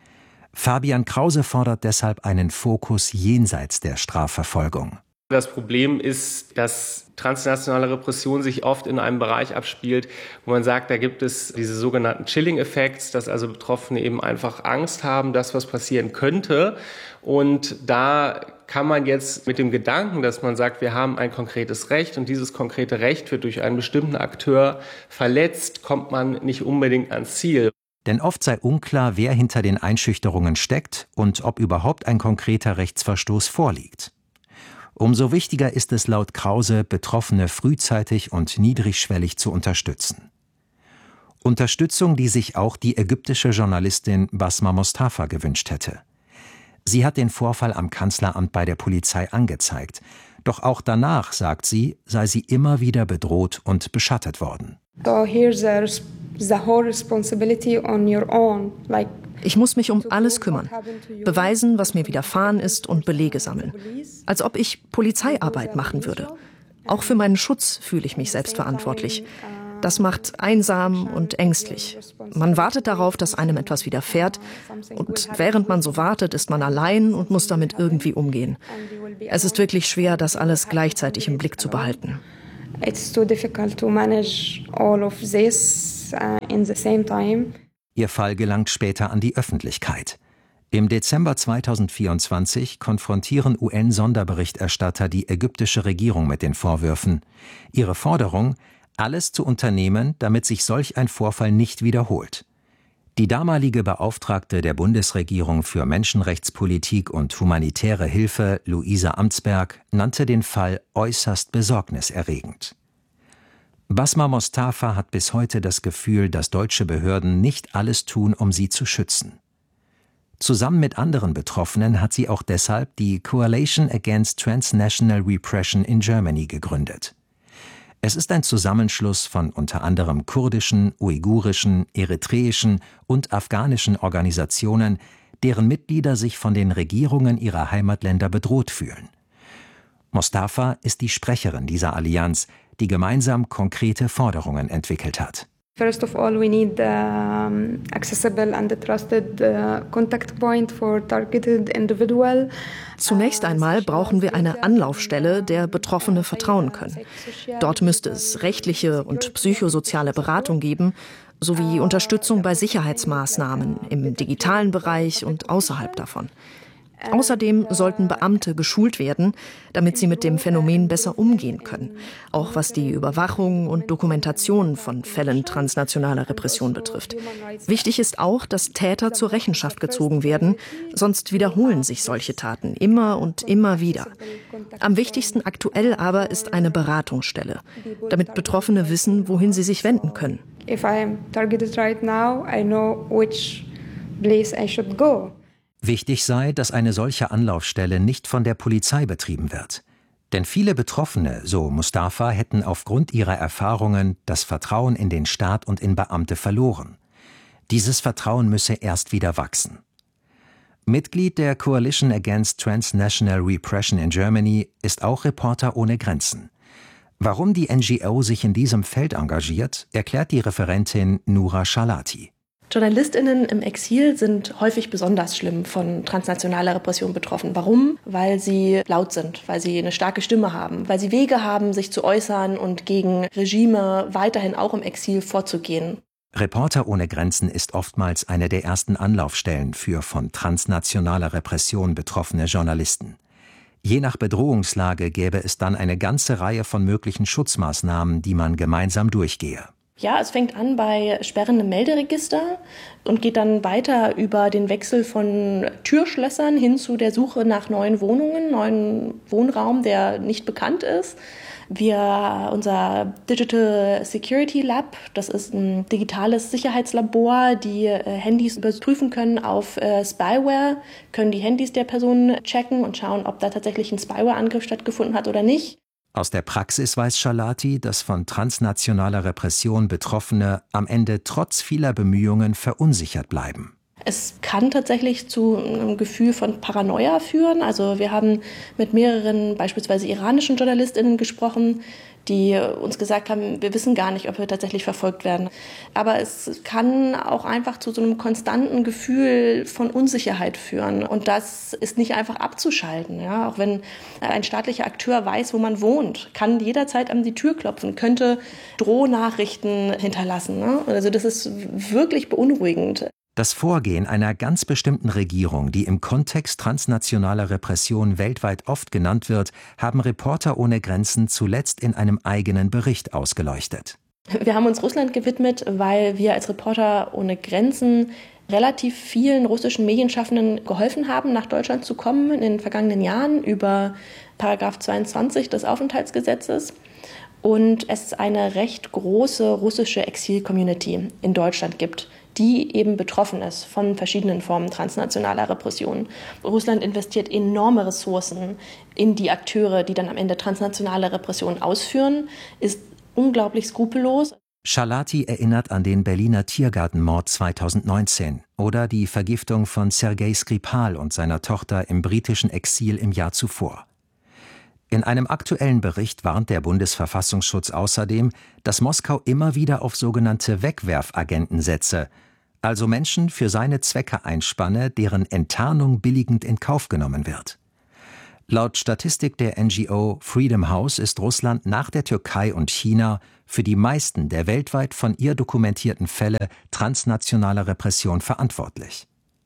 Fabian Krause fordert deshalb einen Fokus jenseits der Strafverfolgung. Das Problem ist, dass transnationale Repression sich oft in einem Bereich abspielt, wo man sagt, da gibt es diese sogenannten Chilling-Effekts, dass also Betroffene eben einfach Angst haben, dass was passieren könnte. Und da kann man jetzt mit dem Gedanken, dass man sagt, wir haben ein konkretes Recht und dieses konkrete Recht wird durch einen bestimmten Akteur verletzt, kommt man nicht unbedingt ans Ziel. Denn oft sei unklar, wer hinter den Einschüchterungen steckt und ob überhaupt ein konkreter Rechtsverstoß vorliegt. Umso wichtiger ist es laut Krause, Betroffene frühzeitig und niedrigschwellig zu unterstützen. Unterstützung, die sich auch die ägyptische Journalistin Basma Mostafa gewünscht hätte. Sie hat den Vorfall am Kanzleramt bei der Polizei angezeigt. Doch auch danach, sagt sie, sei sie immer wieder bedroht und beschattet worden. So here's the, the whole responsibility on your own. Like Ich muss mich um alles kümmern, beweisen, was mir widerfahren ist und Belege sammeln. Als ob ich Polizeiarbeit machen würde. Auch für meinen Schutz fühle ich mich selbst verantwortlich. Das macht einsam und ängstlich. Man wartet darauf, dass einem etwas widerfährt. Und während man so wartet, ist man allein und muss damit irgendwie umgehen. Es ist wirklich schwer, das alles gleichzeitig im Blick zu behalten. It's too difficult to manage all of this uh, in the same time. Ihr Fall gelangt später an die Öffentlichkeit. Im Dezember zweitausendvierundzwanzig konfrontieren U N-Sonderberichterstatter die ägyptische Regierung mit den Vorwürfen. Ihre Forderung: alles zu unternehmen, damit sich solch ein Vorfall nicht wiederholt. Die damalige Beauftragte der Bundesregierung für Menschenrechtspolitik und humanitäre Hilfe, Luisa Amtsberg, nannte den Fall äußerst besorgniserregend. Basma Mostafa hat bis heute das Gefühl, dass deutsche Behörden nicht alles tun, um sie zu schützen. Zusammen mit anderen Betroffenen hat sie auch deshalb die Coalition Against Transnational Repression in Germany gegründet. Es ist ein Zusammenschluss von unter anderem kurdischen, uigurischen, eritreischen und afghanischen Organisationen, deren Mitglieder sich von den Regierungen ihrer Heimatländer bedroht fühlen. Mostafa ist die Sprecherin dieser Allianz, die gemeinsam konkrete Forderungen entwickelt hat. First of all, we need um, accessible and trusted uh, contact point for targeted individual. Zunächst einmal brauchen wir eine Anlaufstelle, der Betroffene vertrauen können. Dort müsste es rechtliche und psychosoziale Beratung geben, sowie Unterstützung bei Sicherheitsmaßnahmen im digitalen Bereich und außerhalb davon. Außerdem sollten Beamte geschult werden, damit sie mit dem Phänomen besser umgehen können, auch was die Überwachung und Dokumentation von Fällen transnationaler Repression betrifft. Wichtig ist auch, dass Täter zur Rechenschaft gezogen werden, sonst wiederholen sich solche Taten immer und immer wieder. Am wichtigsten aktuell aber ist eine Beratungsstelle, damit Betroffene wissen, wohin sie sich wenden können. If I am targeted right now, I know which place I should go. Wichtig sei, dass eine solche Anlaufstelle nicht von der Polizei betrieben wird. Denn viele Betroffene, so Mostafa, hätten aufgrund ihrer Erfahrungen das Vertrauen in den Staat und in Beamte verloren. Dieses Vertrauen müsse erst wieder wachsen. Mitglied der Coalition Against Transnational Repression in Germany ist auch Reporter ohne Grenzen. Warum die N G O sich in diesem Feld engagiert, erklärt die Referentin Noura Chalati. JournalistInnen im Exil sind häufig besonders schlimm von transnationaler Repression betroffen. Warum? Weil sie laut sind, weil sie eine starke Stimme haben, weil sie Wege haben, sich zu äußern und gegen Regime weiterhin auch im Exil vorzugehen. Reporter ohne Grenzen ist oftmals eine der ersten Anlaufstellen für von transnationaler Repression betroffene Journalisten. Je nach Bedrohungslage gäbe es dann eine ganze Reihe von möglichen Schutzmaßnahmen, die man gemeinsam durchgehe. Ja, es fängt an bei Sperren im Melderegister und geht dann weiter über den Wechsel von Türschlössern hin zu der Suche nach neuen Wohnungen, neuen Wohnraum, der nicht bekannt ist. Wir, unser Digital Security Lab, das ist ein digitales Sicherheitslabor, die äh, Handys überprüfen können auf äh, Spyware, können die Handys der Personen checken und schauen, ob da tatsächlich ein Spyware-Angriff stattgefunden hat oder nicht. Aus der Praxis weiß Chalati, dass von transnationaler Repression Betroffene am Ende trotz vieler Bemühungen verunsichert bleiben. Es kann tatsächlich zu einem Gefühl von Paranoia führen. Also wir haben mit mehreren beispielsweise iranischen JournalistInnen gesprochen, die uns gesagt haben, wir wissen gar nicht, ob wir tatsächlich verfolgt werden. Aber es kann auch einfach zu so einem konstanten Gefühl von Unsicherheit führen. Und das ist nicht einfach abzuschalten. Ja? Auch wenn ein staatlicher Akteur weiß, wo man wohnt, kann jederzeit an die Tür klopfen, könnte Drohnachrichten hinterlassen. Ne? Also das ist wirklich beunruhigend. Das Vorgehen einer ganz bestimmten Regierung, die im Kontext transnationaler Repression weltweit oft genannt wird, haben Reporter ohne Grenzen zuletzt in einem eigenen Bericht ausgeleuchtet. Wir haben uns Russland gewidmet, weil wir als Reporter ohne Grenzen relativ vielen russischen Medienschaffenden geholfen haben, nach Deutschland zu kommen in den vergangenen Jahren über Paragraph zweiundzwanzig des Aufenthaltsgesetzes. und es eine recht große russische Exil-Community in Deutschland gibt, die eben betroffen ist von verschiedenen Formen transnationaler Repression. Russland investiert enorme Ressourcen in die Akteure, die dann am Ende transnationale Repression ausführen, ist unglaublich skrupellos. Scharlati erinnert an den Berliner Tiergartenmord zweitausendneunzehn oder die Vergiftung von Sergei Skripal und seiner Tochter im britischen Exil im Jahr zuvor. In einem aktuellen Bericht warnt der Bundesverfassungsschutz außerdem, dass Moskau immer wieder auf sogenannte Wegwerfagenten setze, also Menschen für seine Zwecke einspanne, deren Enttarnung billigend in Kauf genommen wird. Laut Statistik der N G O Freedom House ist Russland nach der Türkei und China für die meisten der weltweit von ihr dokumentierten Fälle transnationaler Repression verantwortlich.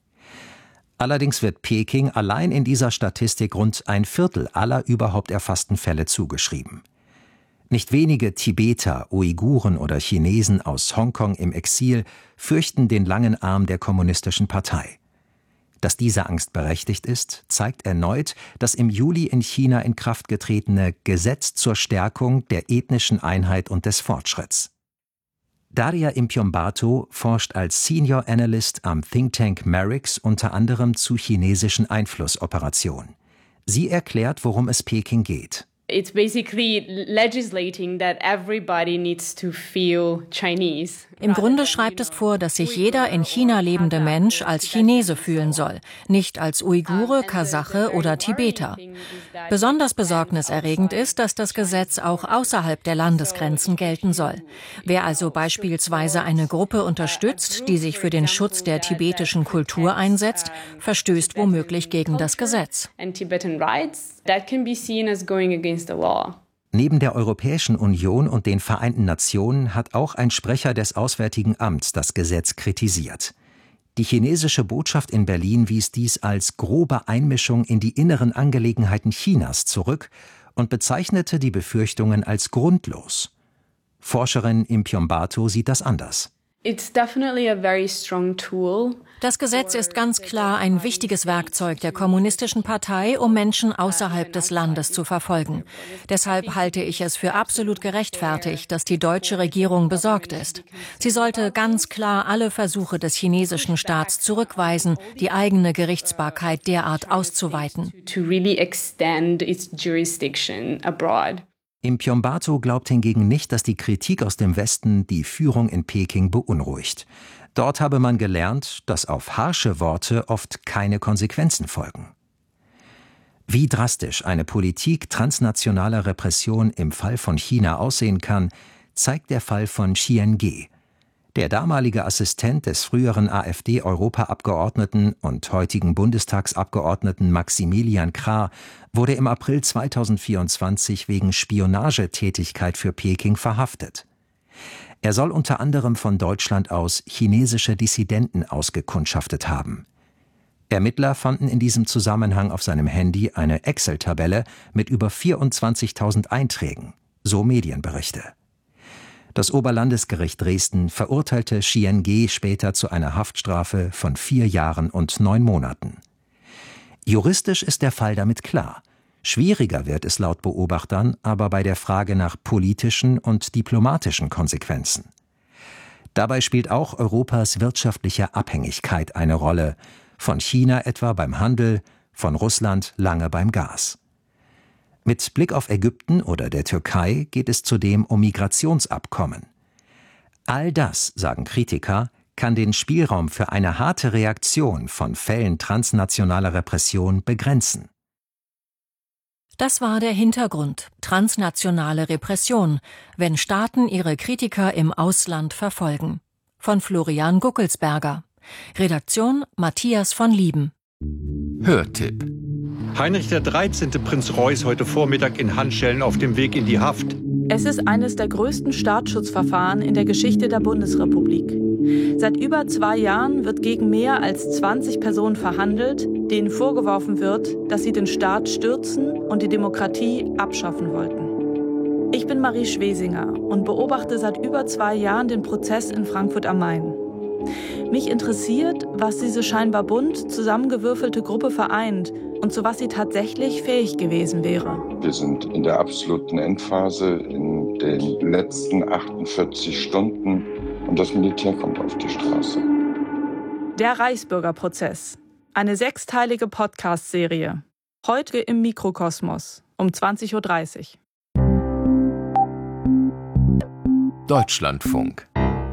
Allerdings wird Peking allein in dieser Statistik rund ein Viertel aller überhaupt erfassten Fälle zugeschrieben. Nicht wenige Tibeter, Uiguren oder Chinesen aus Hongkong im Exil fürchten den langen Arm der Kommunistischen Partei. Dass diese Angst berechtigt ist, zeigt erneut das im Juli in China in Kraft getretene Gesetz zur Stärkung der ethnischen Einheit und des Fortschritts. Daria Impiombatu forscht als Senior Analyst am Think Tank Merix unter anderem zu chinesischen Einflussoperationen. Sie erklärt, worum es Peking geht. It's basically legislating that everybody needs to feel Chinese. Im Grunde schreibt es vor, dass sich jeder in China lebende Mensch als Chinese fühlen soll, nicht als Uigure, Kasache oder Tibeter. Besonders besorgniserregend ist, dass das Gesetz auch außerhalb der Landesgrenzen gelten soll. Wer also beispielsweise eine Gruppe unterstützt, die sich für den Schutz der tibetischen Kultur einsetzt, verstößt womöglich gegen das Gesetz. That can be seen as going against the law. Neben der Europäischen Union und den Vereinten Nationen hat auch ein Sprecher des Auswärtigen Amts das Gesetz kritisiert. Die chinesische Botschaft in Berlin wies dies als grobe Einmischung in die inneren Angelegenheiten Chinas zurück und bezeichnete die Befürchtungen als grundlos. Forscherin Impiombatu sieht das anders. It's definitely a very strong tool. Das Gesetz ist ganz klar ein wichtiges Werkzeug der Kommunistischen Partei, um Menschen außerhalb des Landes zu verfolgen. Deshalb halte ich es für absolut gerechtfertigt, dass die deutsche Regierung besorgt ist. Sie sollte ganz klar alle Versuche des chinesischen Staats zurückweisen, die eigene Gerichtsbarkeit derart auszuweiten. To really extend its jurisdiction abroad. Impiombatu glaubt hingegen nicht, dass die Kritik aus dem Westen die Führung in Peking beunruhigt. Dort habe man gelernt, dass auf harsche Worte oft keine Konsequenzen folgen. Wie drastisch eine Politik transnationaler Repression im Fall von China aussehen kann, zeigt der Fall von Xian Ge. Der damalige Assistent des früheren AfD-Europaabgeordneten und heutigen Bundestagsabgeordneten Maximilian Krah wurde im April zweitausendvierundzwanzig wegen Spionagetätigkeit für Peking verhaftet. Er soll unter anderem von Deutschland aus chinesische Dissidenten ausgekundschaftet haben. Ermittler fanden in diesem Zusammenhang auf seinem Handy eine Excel-Tabelle mit über vierundzwanzigtausend Einträgen, so Medienberichte. Das Oberlandesgericht Dresden verurteilte Xian Ge später zu einer Haftstrafe von vier Jahren und neun Monaten. Juristisch ist der Fall damit klar. Schwieriger wird es laut Beobachtern aber bei der Frage nach politischen und diplomatischen Konsequenzen. Dabei spielt auch Europas wirtschaftliche Abhängigkeit eine Rolle, von China etwa beim Handel, von Russland lange beim Gas. Mit Blick auf Ägypten oder der Türkei geht es zudem um Migrationsabkommen. All das, sagen Kritiker, kann den Spielraum für eine harte Reaktion von Fällen transnationaler Repression begrenzen. Das war der Hintergrund. Transnationale Repression, wenn Staaten ihre Kritiker im Ausland verfolgen. Von Florian Guckelsberger. Redaktion Matthias von Lieben. Hörtipp. Heinrich der dreizehnte Prinz Reuß heute Vormittag in Handschellen auf dem Weg in die Haft. Es ist eines der größten Staatsschutzverfahren in der Geschichte der Bundesrepublik. Seit über zwei Jahren wird gegen mehr als zwanzig Personen verhandelt, denen vorgeworfen wird, dass sie den Staat stürzen und die Demokratie abschaffen wollten. Ich bin Marie Schwesinger und beobachte seit über zwei Jahren den Prozess in Frankfurt am Main. Mich interessiert, was diese scheinbar bunt zusammengewürfelte Gruppe vereint und zu was sie tatsächlich fähig gewesen wäre. Wir sind in der absoluten Endphase in den letzten achtundvierzig Stunden und das Militär kommt auf die Straße. Der Reichsbürgerprozess. Eine sechsteilige Podcast-Serie. Heute im Mikrokosmos um zwanzig Uhr dreißig. Deutschlandfunk.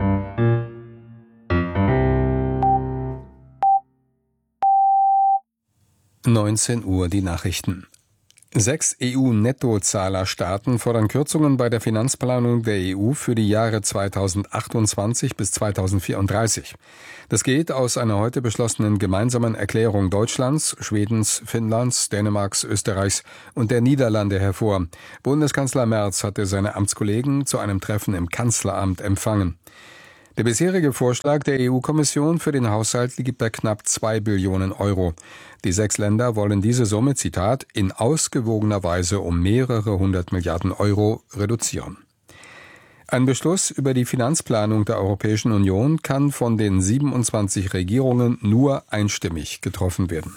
neunzehn Uhr die Nachrichten. Sechs E U-Nettozahlerstaaten fordern Kürzungen bei der Finanzplanung der E U für die Jahre zweitausendachtundzwanzig bis zweitausendvierunddreißig. Das geht aus einer heute beschlossenen gemeinsamen Erklärung Deutschlands, Schwedens, Finnlands, Dänemarks, Österreichs und der Niederlande hervor. Bundeskanzler Merz hatte seine Amtskollegen zu einem Treffen im Kanzleramt empfangen. Der bisherige Vorschlag der E U-Kommission für den Haushalt liegt bei knapp zwei Billionen Euro. Die sechs Länder wollen diese Summe, Zitat, in ausgewogener Weise um mehrere hundert Milliarden Euro reduzieren. Ein Beschluss über die Finanzplanung der Europäischen Union kann von den siebenundzwanzig Regierungen nur einstimmig getroffen werden.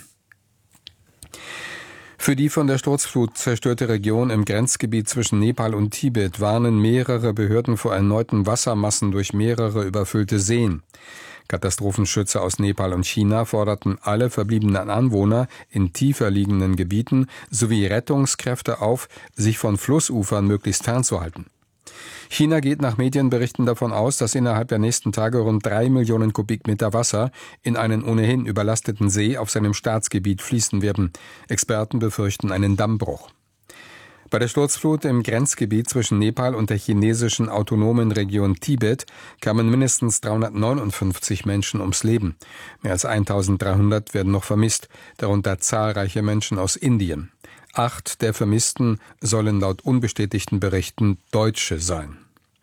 Für die von der Sturzflut zerstörte Region im Grenzgebiet zwischen Nepal und Tibet warnen mehrere Behörden vor erneuten Wassermassen durch mehrere überfüllte Seen. Katastrophenschützer aus Nepal und China forderten alle verbliebenen Anwohner in tiefer liegenden Gebieten sowie Rettungskräfte auf, sich von Flussufern möglichst fernzuhalten. China geht nach Medienberichten davon aus, dass innerhalb der nächsten Tage rund drei Millionen Kubikmeter Wasser in einen ohnehin überlasteten See auf seinem Staatsgebiet fließen werden. Experten befürchten einen Dammbruch. Bei der Sturzflut im Grenzgebiet zwischen Nepal und der chinesischen autonomen Region Tibet kamen mindestens dreihundertneunundfünfzig Menschen ums Leben. Mehr als eintausenddreihundert werden noch vermisst, darunter zahlreiche Menschen aus Indien. Acht der Vermissten sollen laut unbestätigten Berichten Deutsche sein.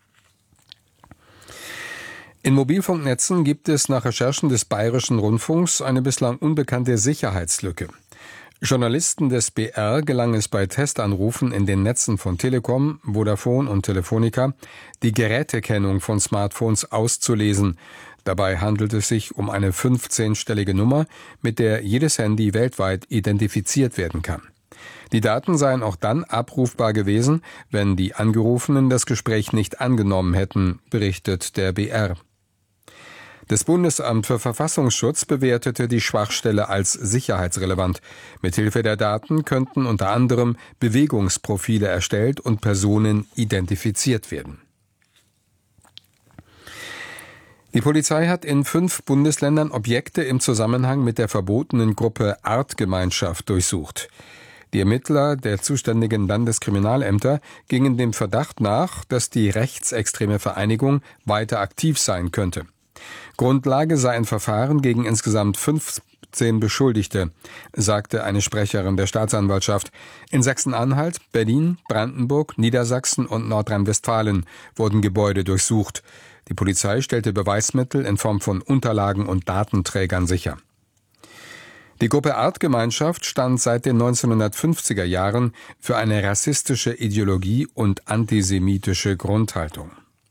In Mobilfunknetzen gibt es nach Recherchen des Bayerischen Rundfunks eine bislang unbekannte Sicherheitslücke. Journalisten des B R gelang es bei Testanrufen in den Netzen von Telekom, Vodafone und Telefonica, die Gerätekennung von Smartphones auszulesen. Dabei handelt es sich um eine fünfzehnstellige Nummer, mit der jedes Handy weltweit identifiziert werden kann. Die Daten seien auch dann abrufbar gewesen, wenn die Angerufenen das Gespräch nicht angenommen hätten, berichtet der B R. Das Bundesamt für Verfassungsschutz bewertete die Schwachstelle als sicherheitsrelevant. Mithilfe der Daten könnten unter anderem Bewegungsprofile erstellt und Personen identifiziert werden. Die Polizei hat in fünf Bundesländern Objekte im Zusammenhang mit der verbotenen Gruppe Artgemeinschaft durchsucht. Die Ermittler der zuständigen Landeskriminalämter gingen dem Verdacht nach, dass die rechtsextreme Vereinigung weiter aktiv sein könnte. Grundlage sei ein Verfahren gegen insgesamt fünfzehn Beschuldigte, sagte eine Sprecherin der Staatsanwaltschaft. In Sachsen-Anhalt, Berlin, Brandenburg, Niedersachsen und Nordrhein-Westfalen wurden Gebäude durchsucht. Die Polizei stellte Beweismittel in Form von Unterlagen und Datenträgern sicher. Die Gruppe Artgemeinschaft stand seit den neunzehnhundertfünfziger Jahren für eine rassistische Ideologie und antisemitische Grundhaltung.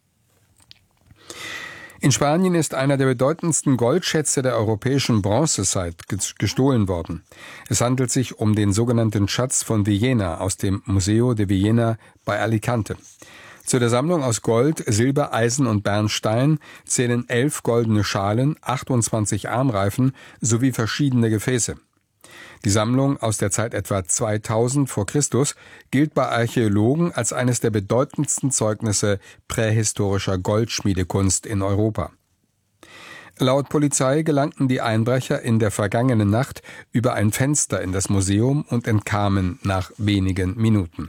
In Spanien ist einer der bedeutendsten Goldschätze der europäischen Bronzezeit gestohlen worden. Es handelt sich um den sogenannten Schatz von Villena aus dem Museo de Villena bei Alicante. Zu der Sammlung aus Gold, Silber, Eisen und Bernstein zählen elf goldene Schalen, achtundzwanzig Armreifen sowie verschiedene Gefäße. Die Sammlung aus der Zeit etwa zweitausend vor Christus gilt bei Archäologen als eines der bedeutendsten Zeugnisse prähistorischer Goldschmiedekunst in Europa. Laut Polizei gelangten die Einbrecher in der vergangenen Nacht über ein Fenster in das Museum und entkamen nach wenigen Minuten.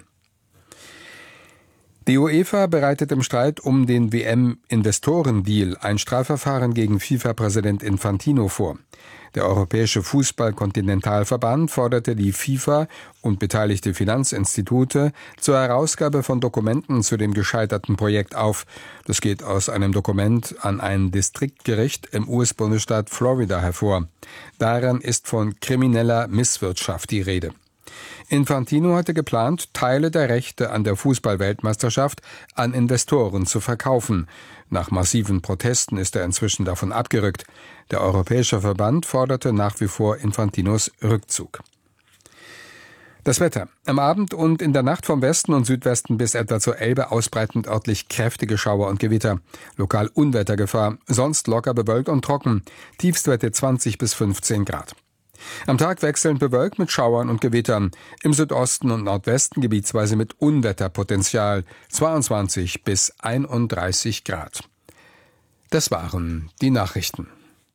Die UEFA bereitet im Streit um den W M-Investorendeal ein Strafverfahren gegen FIFA-Präsident Infantino vor. Der Europäische Fußball-Kontinentalverband forderte die FIFA und beteiligte Finanzinstitute zur Herausgabe von Dokumenten zu dem gescheiterten Projekt auf. Das geht aus einem Dokument an ein Distriktgericht im U S-Bundesstaat Florida hervor. Daran ist von krimineller Misswirtschaft die Rede. Infantino hatte geplant, Teile der Rechte an der Fußball-Weltmeisterschaft an Investoren zu verkaufen. Nach massiven Protesten ist er inzwischen davon abgerückt. Der Europäische Verband forderte nach wie vor Infantinos Rückzug. Das Wetter. Am Abend und in der Nacht vom Westen und Südwesten bis etwa zur Elbe ausbreitend örtlich kräftige Schauer und Gewitter. Lokal Unwettergefahr, sonst locker bewölkt und trocken. Tiefstwerte zwanzig bis fünfzehn Grad. Am Tag wechselnd bewölkt mit Schauern und Gewittern. Im Südosten und Nordwesten gebietsweise mit Unwetterpotenzial. zweiundzwanzig bis einunddreißig Grad. Das waren die Nachrichten.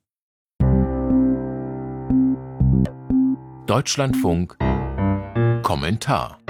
Deutschlandfunk Kommentar.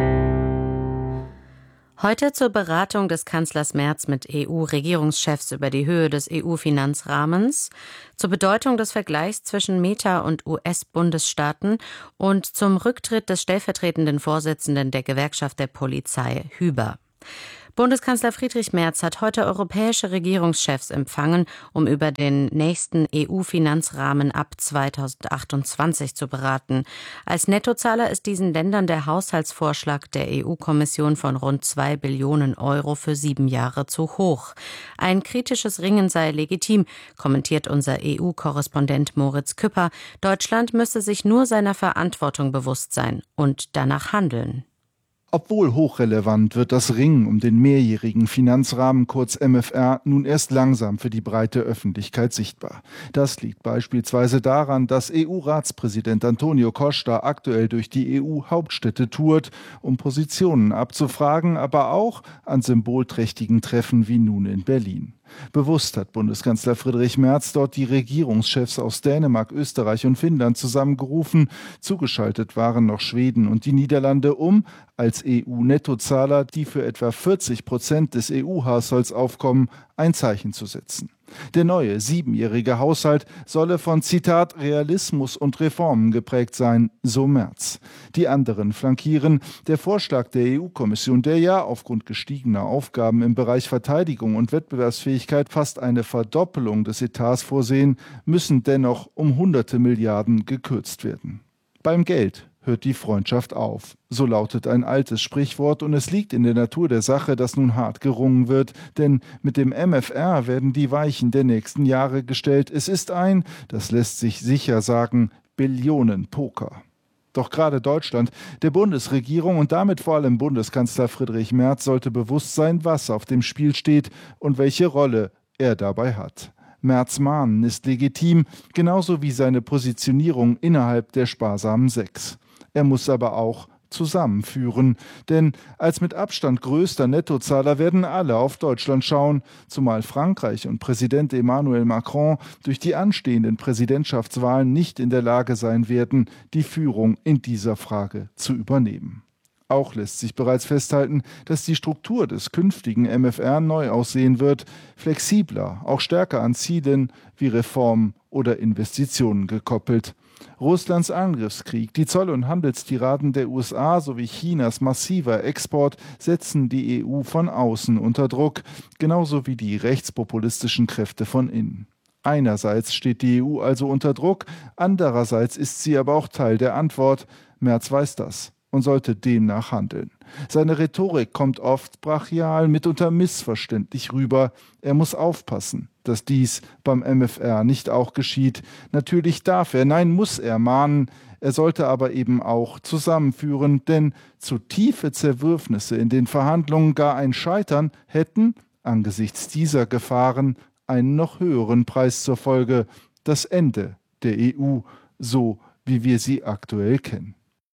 Heute zur Beratung des Kanzlers Merz mit E U-Regierungschefs über die Höhe des E U-Finanzrahmens, zur Bedeutung des Vergleichs zwischen Meta und U S-Bundesstaaten und zum Rücktritt des stellvertretenden Vorsitzenden der Gewerkschaft der Polizei, Hüber. Bundeskanzler Friedrich Merz hat heute europäische Regierungschefs empfangen, um über den nächsten E U-Finanzrahmen ab zweitausendachtundzwanzig zu beraten. Als Nettozahler ist diesen Ländern der Haushaltsvorschlag der E U-Kommission von rund zwei Billionen Euro für sieben Jahre zu hoch. Ein kritisches Ringen sei legitim, kommentiert unser E U-Korrespondent Moritz Küpper. Deutschland müsse sich nur seiner Verantwortung bewusst sein und danach handeln. Obwohl hochrelevant, wird das Ringen um den mehrjährigen Finanzrahmen, kurz M F R, nun erst langsam für die breite Öffentlichkeit sichtbar. Das liegt beispielsweise daran, dass E U-Ratspräsident Antonio Costa aktuell durch die E U-Hauptstädte tourt, um Positionen abzufragen, aber auch an symbolträchtigen Treffen wie nun in Berlin. Bewusst hat Bundeskanzler Friedrich Merz dort die Regierungschefs aus Dänemark, Österreich und Finnland zusammengerufen. Zugeschaltet waren noch Schweden und die Niederlande, um als E U-Nettozahler, die für etwa vierzig Prozent des E U-Haushalts aufkommen, ein Zeichen zu setzen. Der neue siebenjährige Haushalt solle von, Zitat, Realismus und Reformen geprägt sein, so Merz. Die anderen flankieren. Der Vorschlag der E U-Kommission, der ja aufgrund gestiegener Aufgaben im Bereich Verteidigung und Wettbewerbsfähigkeit fast eine Verdoppelung des Etats vorsehen, müssen dennoch um hunderte Milliarden gekürzt werden. Beim Geld hört die Freundschaft auf. So lautet ein altes Sprichwort und es liegt in der Natur der Sache, dass nun hart gerungen wird, denn mit dem M F R werden die Weichen der nächsten Jahre gestellt. Es ist ein, das lässt sich sicher sagen, Billionenpoker. Doch gerade Deutschland, der Bundesregierung und damit vor allem Bundeskanzler Friedrich Merz sollte bewusst sein, was auf dem Spiel steht und welche Rolle er dabei hat. Merz mahnen ist legitim, genauso wie seine Positionierung innerhalb der sparsamen Sechs. Er muss aber auch zusammenführen, denn als mit Abstand größter Nettozahler werden alle auf Deutschland schauen, zumal Frankreich und Präsident Emmanuel Macron durch die anstehenden Präsidentschaftswahlen nicht in der Lage sein werden, die Führung in dieser Frage zu übernehmen. Auch lässt sich bereits festhalten, dass die Struktur des künftigen M F R neu aussehen wird, flexibler, auch stärker an Zielen wie Reformen oder Investitionen gekoppelt. Russlands Angriffskrieg, die Zoll- und Handelstiraden der U S A sowie Chinas massiver Export setzen die E U von außen unter Druck, genauso wie die rechtspopulistischen Kräfte von innen. Einerseits steht die E U also unter Druck, andererseits ist sie aber auch Teil der Antwort. Merz weiß das und sollte demnach handeln. Seine Rhetorik kommt oft brachial, mitunter missverständlich rüber. Er muss aufpassen, dass dies beim M F R nicht auch geschieht. Natürlich darf er, nein, muss er mahnen. Er sollte aber eben auch zusammenführen, denn zu tiefe Zerwürfnisse in den Verhandlungen, gar ein Scheitern, hätten angesichts dieser Gefahren einen noch höheren Preis zur Folge: das Ende der E U, so wie wir sie aktuell kennen.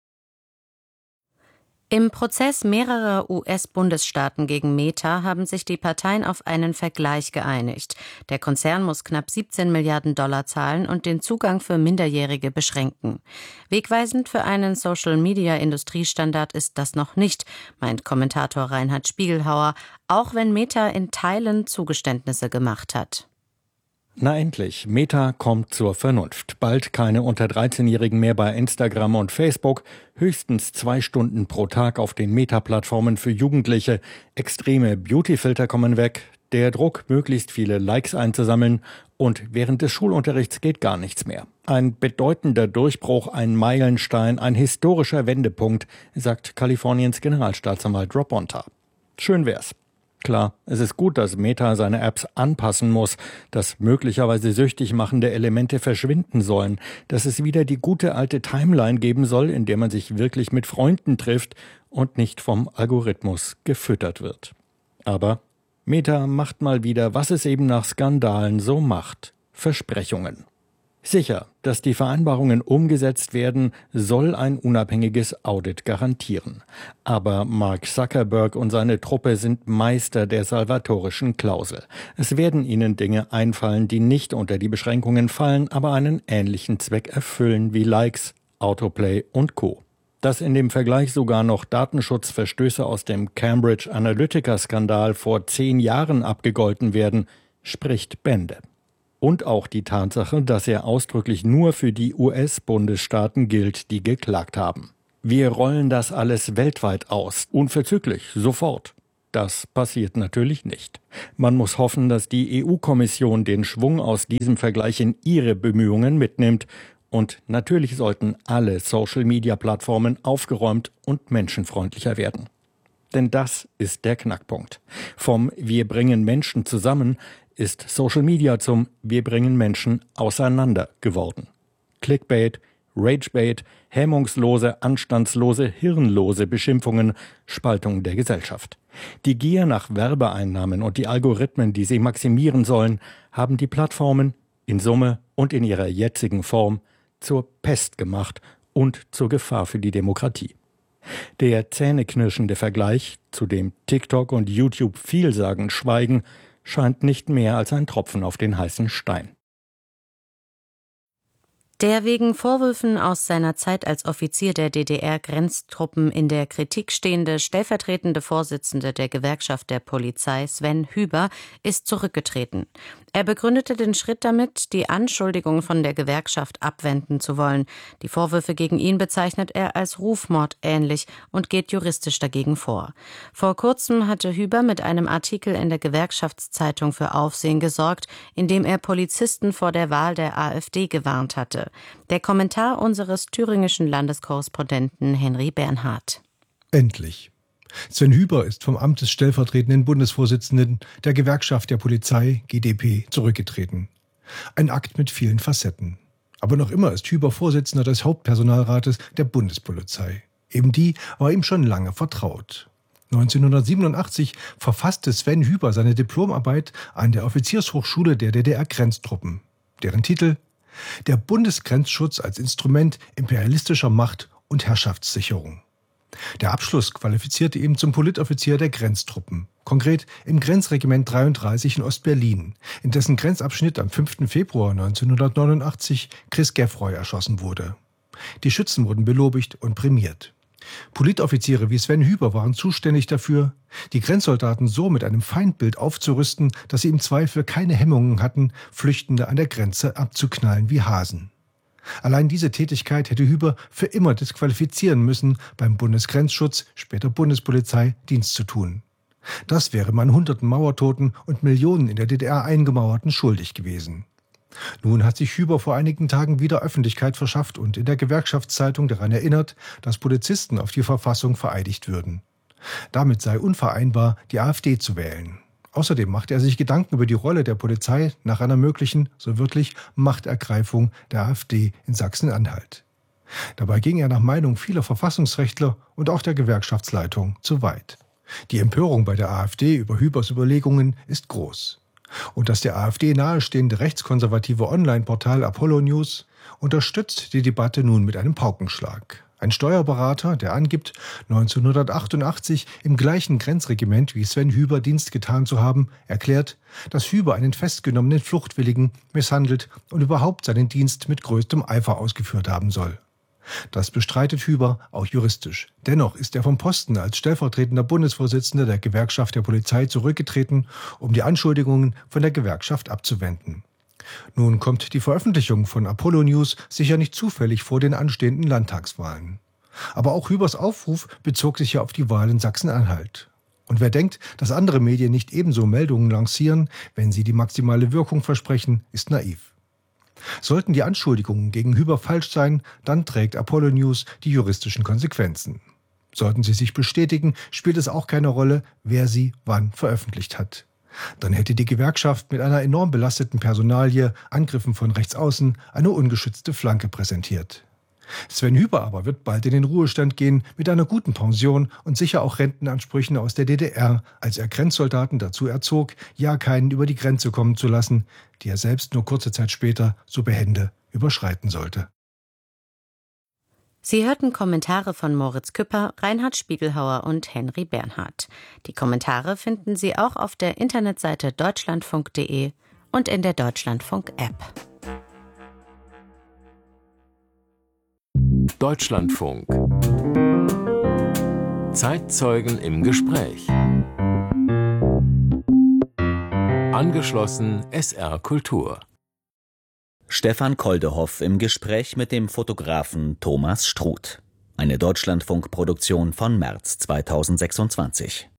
Im Prozess mehrerer U S-Bundesstaaten gegen Meta haben sich die Parteien auf einen Vergleich geeinigt. Der Konzern muss knapp siebzehn Milliarden Dollar zahlen und den Zugang für Minderjährige beschränken. Wegweisend für einen Social-Media-Industriestandard ist das noch nicht, meint Kommentator Reinhard Spiegelhauer, auch wenn Meta in Teilen Zugeständnisse gemacht hat. Na endlich, Meta kommt zur Vernunft. Bald keine unter dreizehnjährigen mehr bei Instagram und Facebook, höchstens zwei Stunden pro Tag auf den Meta-Plattformen für Jugendliche. Extreme Beautyfilter kommen weg, der Druck, möglichst viele Likes einzusammeln, und während des Schulunterrichts geht gar nichts mehr. Ein bedeutender Durchbruch, ein Meilenstein, ein historischer Wendepunkt, sagt Kaliforniens Generalstaatsanwalt Rob Bonta. Schön wär's. Klar, es ist gut, dass Meta seine Apps anpassen muss, dass möglicherweise süchtig machende Elemente verschwinden sollen, dass es wieder die gute alte Timeline geben soll, in der man sich wirklich mit Freunden trifft und nicht vom Algorithmus gefüttert wird. Aber Meta macht mal wieder, was es eben nach Skandalen so macht: Versprechungen. Sicher, dass die Vereinbarungen umgesetzt werden, soll ein unabhängiges Audit garantieren. Aber Mark Zuckerberg und seine Truppe sind Meister der salvatorischen Klausel. Es werden ihnen Dinge einfallen, die nicht unter die Beschränkungen fallen, aber einen ähnlichen Zweck erfüllen wie Likes, Autoplay und Co. Dass in dem Vergleich sogar noch Datenschutzverstöße aus dem Cambridge Analytica-Skandal vor zehn Jahren abgegolten werden, spricht Bände. Und auch die Tatsache, dass er ausdrücklich nur für die U S-Bundesstaaten gilt, die geklagt haben. Wir rollen das alles weltweit aus, unverzüglich, sofort. Das passiert natürlich nicht. Man muss hoffen, dass die E U-Kommission den Schwung aus diesem Vergleich in ihre Bemühungen mitnimmt. Und natürlich sollten alle Social-Media-Plattformen aufgeräumt und menschenfreundlicher werden. Denn das ist der Knackpunkt. Vom Wir bringen Menschen zusammen ist Social Media zum Wir bringen Menschen auseinander geworden. Clickbait, Ragebait, hemmungslose, anstandslose, hirnlose Beschimpfungen, Spaltung der Gesellschaft. Die Gier nach Werbeeinnahmen und die Algorithmen, die sie maximieren sollen, haben die Plattformen in Summe und in ihrer jetzigen Form zur Pest gemacht und zur Gefahr für die Demokratie. Der zähneknirschende Vergleich, zu dem TikTok und YouTube vielsagend schweigen, scheint nicht mehr als ein Tropfen auf den heißen Stein. Der wegen Vorwürfen aus seiner Zeit als Offizier der D D R-Grenztruppen in der Kritik stehende stellvertretende Vorsitzende der Gewerkschaft der Polizei, Sven Hüber, ist zurückgetreten. Er begründete den Schritt damit, die Anschuldigung von der Gewerkschaft abwenden zu wollen. Die Vorwürfe gegen ihn bezeichnet er als Rufmord ähnlich und geht juristisch dagegen vor. Vor kurzem hatte Hüber mit einem Artikel in der Gewerkschaftszeitung für Aufsehen gesorgt, in dem er Polizisten vor der Wahl der AfD gewarnt hatte. Der Kommentar unseres thüringischen Landeskorrespondenten Henry Bernhard. Endlich. Sven Hüber ist vom Amt des stellvertretenden Bundesvorsitzenden der Gewerkschaft der Polizei, G D P, zurückgetreten. Ein Akt mit vielen Facetten. Aber noch immer ist Hüber Vorsitzender des Hauptpersonalrates der Bundespolizei. Eben die war ihm schon lange vertraut. neunzehnhundertsiebenundachtzig verfasste Sven Hüber seine Diplomarbeit an der Offiziershochschule der D D R-Grenztruppen. Deren Titel: Der Bundesgrenzschutz als Instrument imperialistischer Macht und Herrschaftssicherung. Der Abschluss qualifizierte ihn zum Politoffizier der Grenztruppen, konkret im Grenzregiment dreiunddreißig in Ostberlin, in dessen Grenzabschnitt am fünften Februar neunzehnhundertneunundachtzig Chris Geffroy erschossen wurde. Die Schützen wurden belobigt und prämiert. Politoffiziere wie Sven Hüber waren zuständig dafür, die Grenzsoldaten so mit einem Feindbild aufzurüsten, dass sie im Zweifel keine Hemmungen hatten, Flüchtende an der Grenze abzuknallen wie Hasen. Allein diese Tätigkeit hätte Hüber für immer disqualifizieren müssen, beim Bundesgrenzschutz, später Bundespolizei, Dienst zu tun. Das wäre man hunderten Mauertoten und Millionen in der D D R Eingemauerten schuldig gewesen. Nun hat sich Hüber vor einigen Tagen wieder Öffentlichkeit verschafft und in der Gewerkschaftszeitung daran erinnert, dass Polizisten auf die Verfassung vereidigt würden. Damit sei unvereinbar, die AfD zu wählen. Außerdem machte er sich Gedanken über die Rolle der Polizei nach einer möglichen, so wörtlich, Machtergreifung der AfD in Sachsen-Anhalt. Dabei ging er nach Meinung vieler Verfassungsrechtler und auch der Gewerkschaftsleitung zu weit. Die Empörung bei der AfD über Hübers Überlegungen ist groß. Und das der AfD nahestehende rechtskonservative Online-Portal Apollo News unterstützt die Debatte nun mit einem Paukenschlag. Ein Steuerberater, der angibt, neunzehnhundertachtundachtzig im gleichen Grenzregiment wie Sven Hüber Dienst getan zu haben, erklärt, dass Hüber einen festgenommenen Fluchtwilligen misshandelt und überhaupt seinen Dienst mit größtem Eifer ausgeführt haben soll. Das bestreitet Hüber auch juristisch. Dennoch ist er vom Posten als stellvertretender Bundesvorsitzender der Gewerkschaft der Polizei zurückgetreten, um die Anschuldigungen von der Gewerkschaft abzuwenden. Nun kommt die Veröffentlichung von Apollo News sicher nicht zufällig vor den anstehenden Landtagswahlen. Aber auch Hübers Aufruf bezog sich ja auf die Wahl in Sachsen-Anhalt. Und wer denkt, dass andere Medien nicht ebenso Meldungen lancieren, wenn sie die maximale Wirkung versprechen, ist naiv. Sollten die Anschuldigungen gegen Hüber falsch sein, dann trägt Apollo News die juristischen Konsequenzen. Sollten sie sich bestätigen, spielt es auch keine Rolle, wer sie wann veröffentlicht hat. Dann hätte die Gewerkschaft mit einer enorm belasteten Personalie, Angriffen von rechts außen, eine ungeschützte Flanke präsentiert. Sven Hüber aber wird bald in den Ruhestand gehen mit einer guten Pension und sicher auch Rentenansprüchen aus der D D R, als er Grenzsoldaten dazu erzog, ja keinen über die Grenze kommen zu lassen, die er selbst nur kurze Zeit später so behende überschreiten sollte. Sie hörten Kommentare von Moritz Küpper, Reinhard Spiegelhauer und Henry Bernhard. Die Kommentare finden Sie auch auf der Internetseite deutschlandfunk punkt de und in der Deutschlandfunk-App. Deutschlandfunk. Zeitzeugen im Gespräch. Angeschlossen S R Kultur. Stefan Koldehoff im Gespräch mit dem Fotografen Thomas Struth. Eine Deutschlandfunk-Produktion von März zweitausendsechsundzwanzig.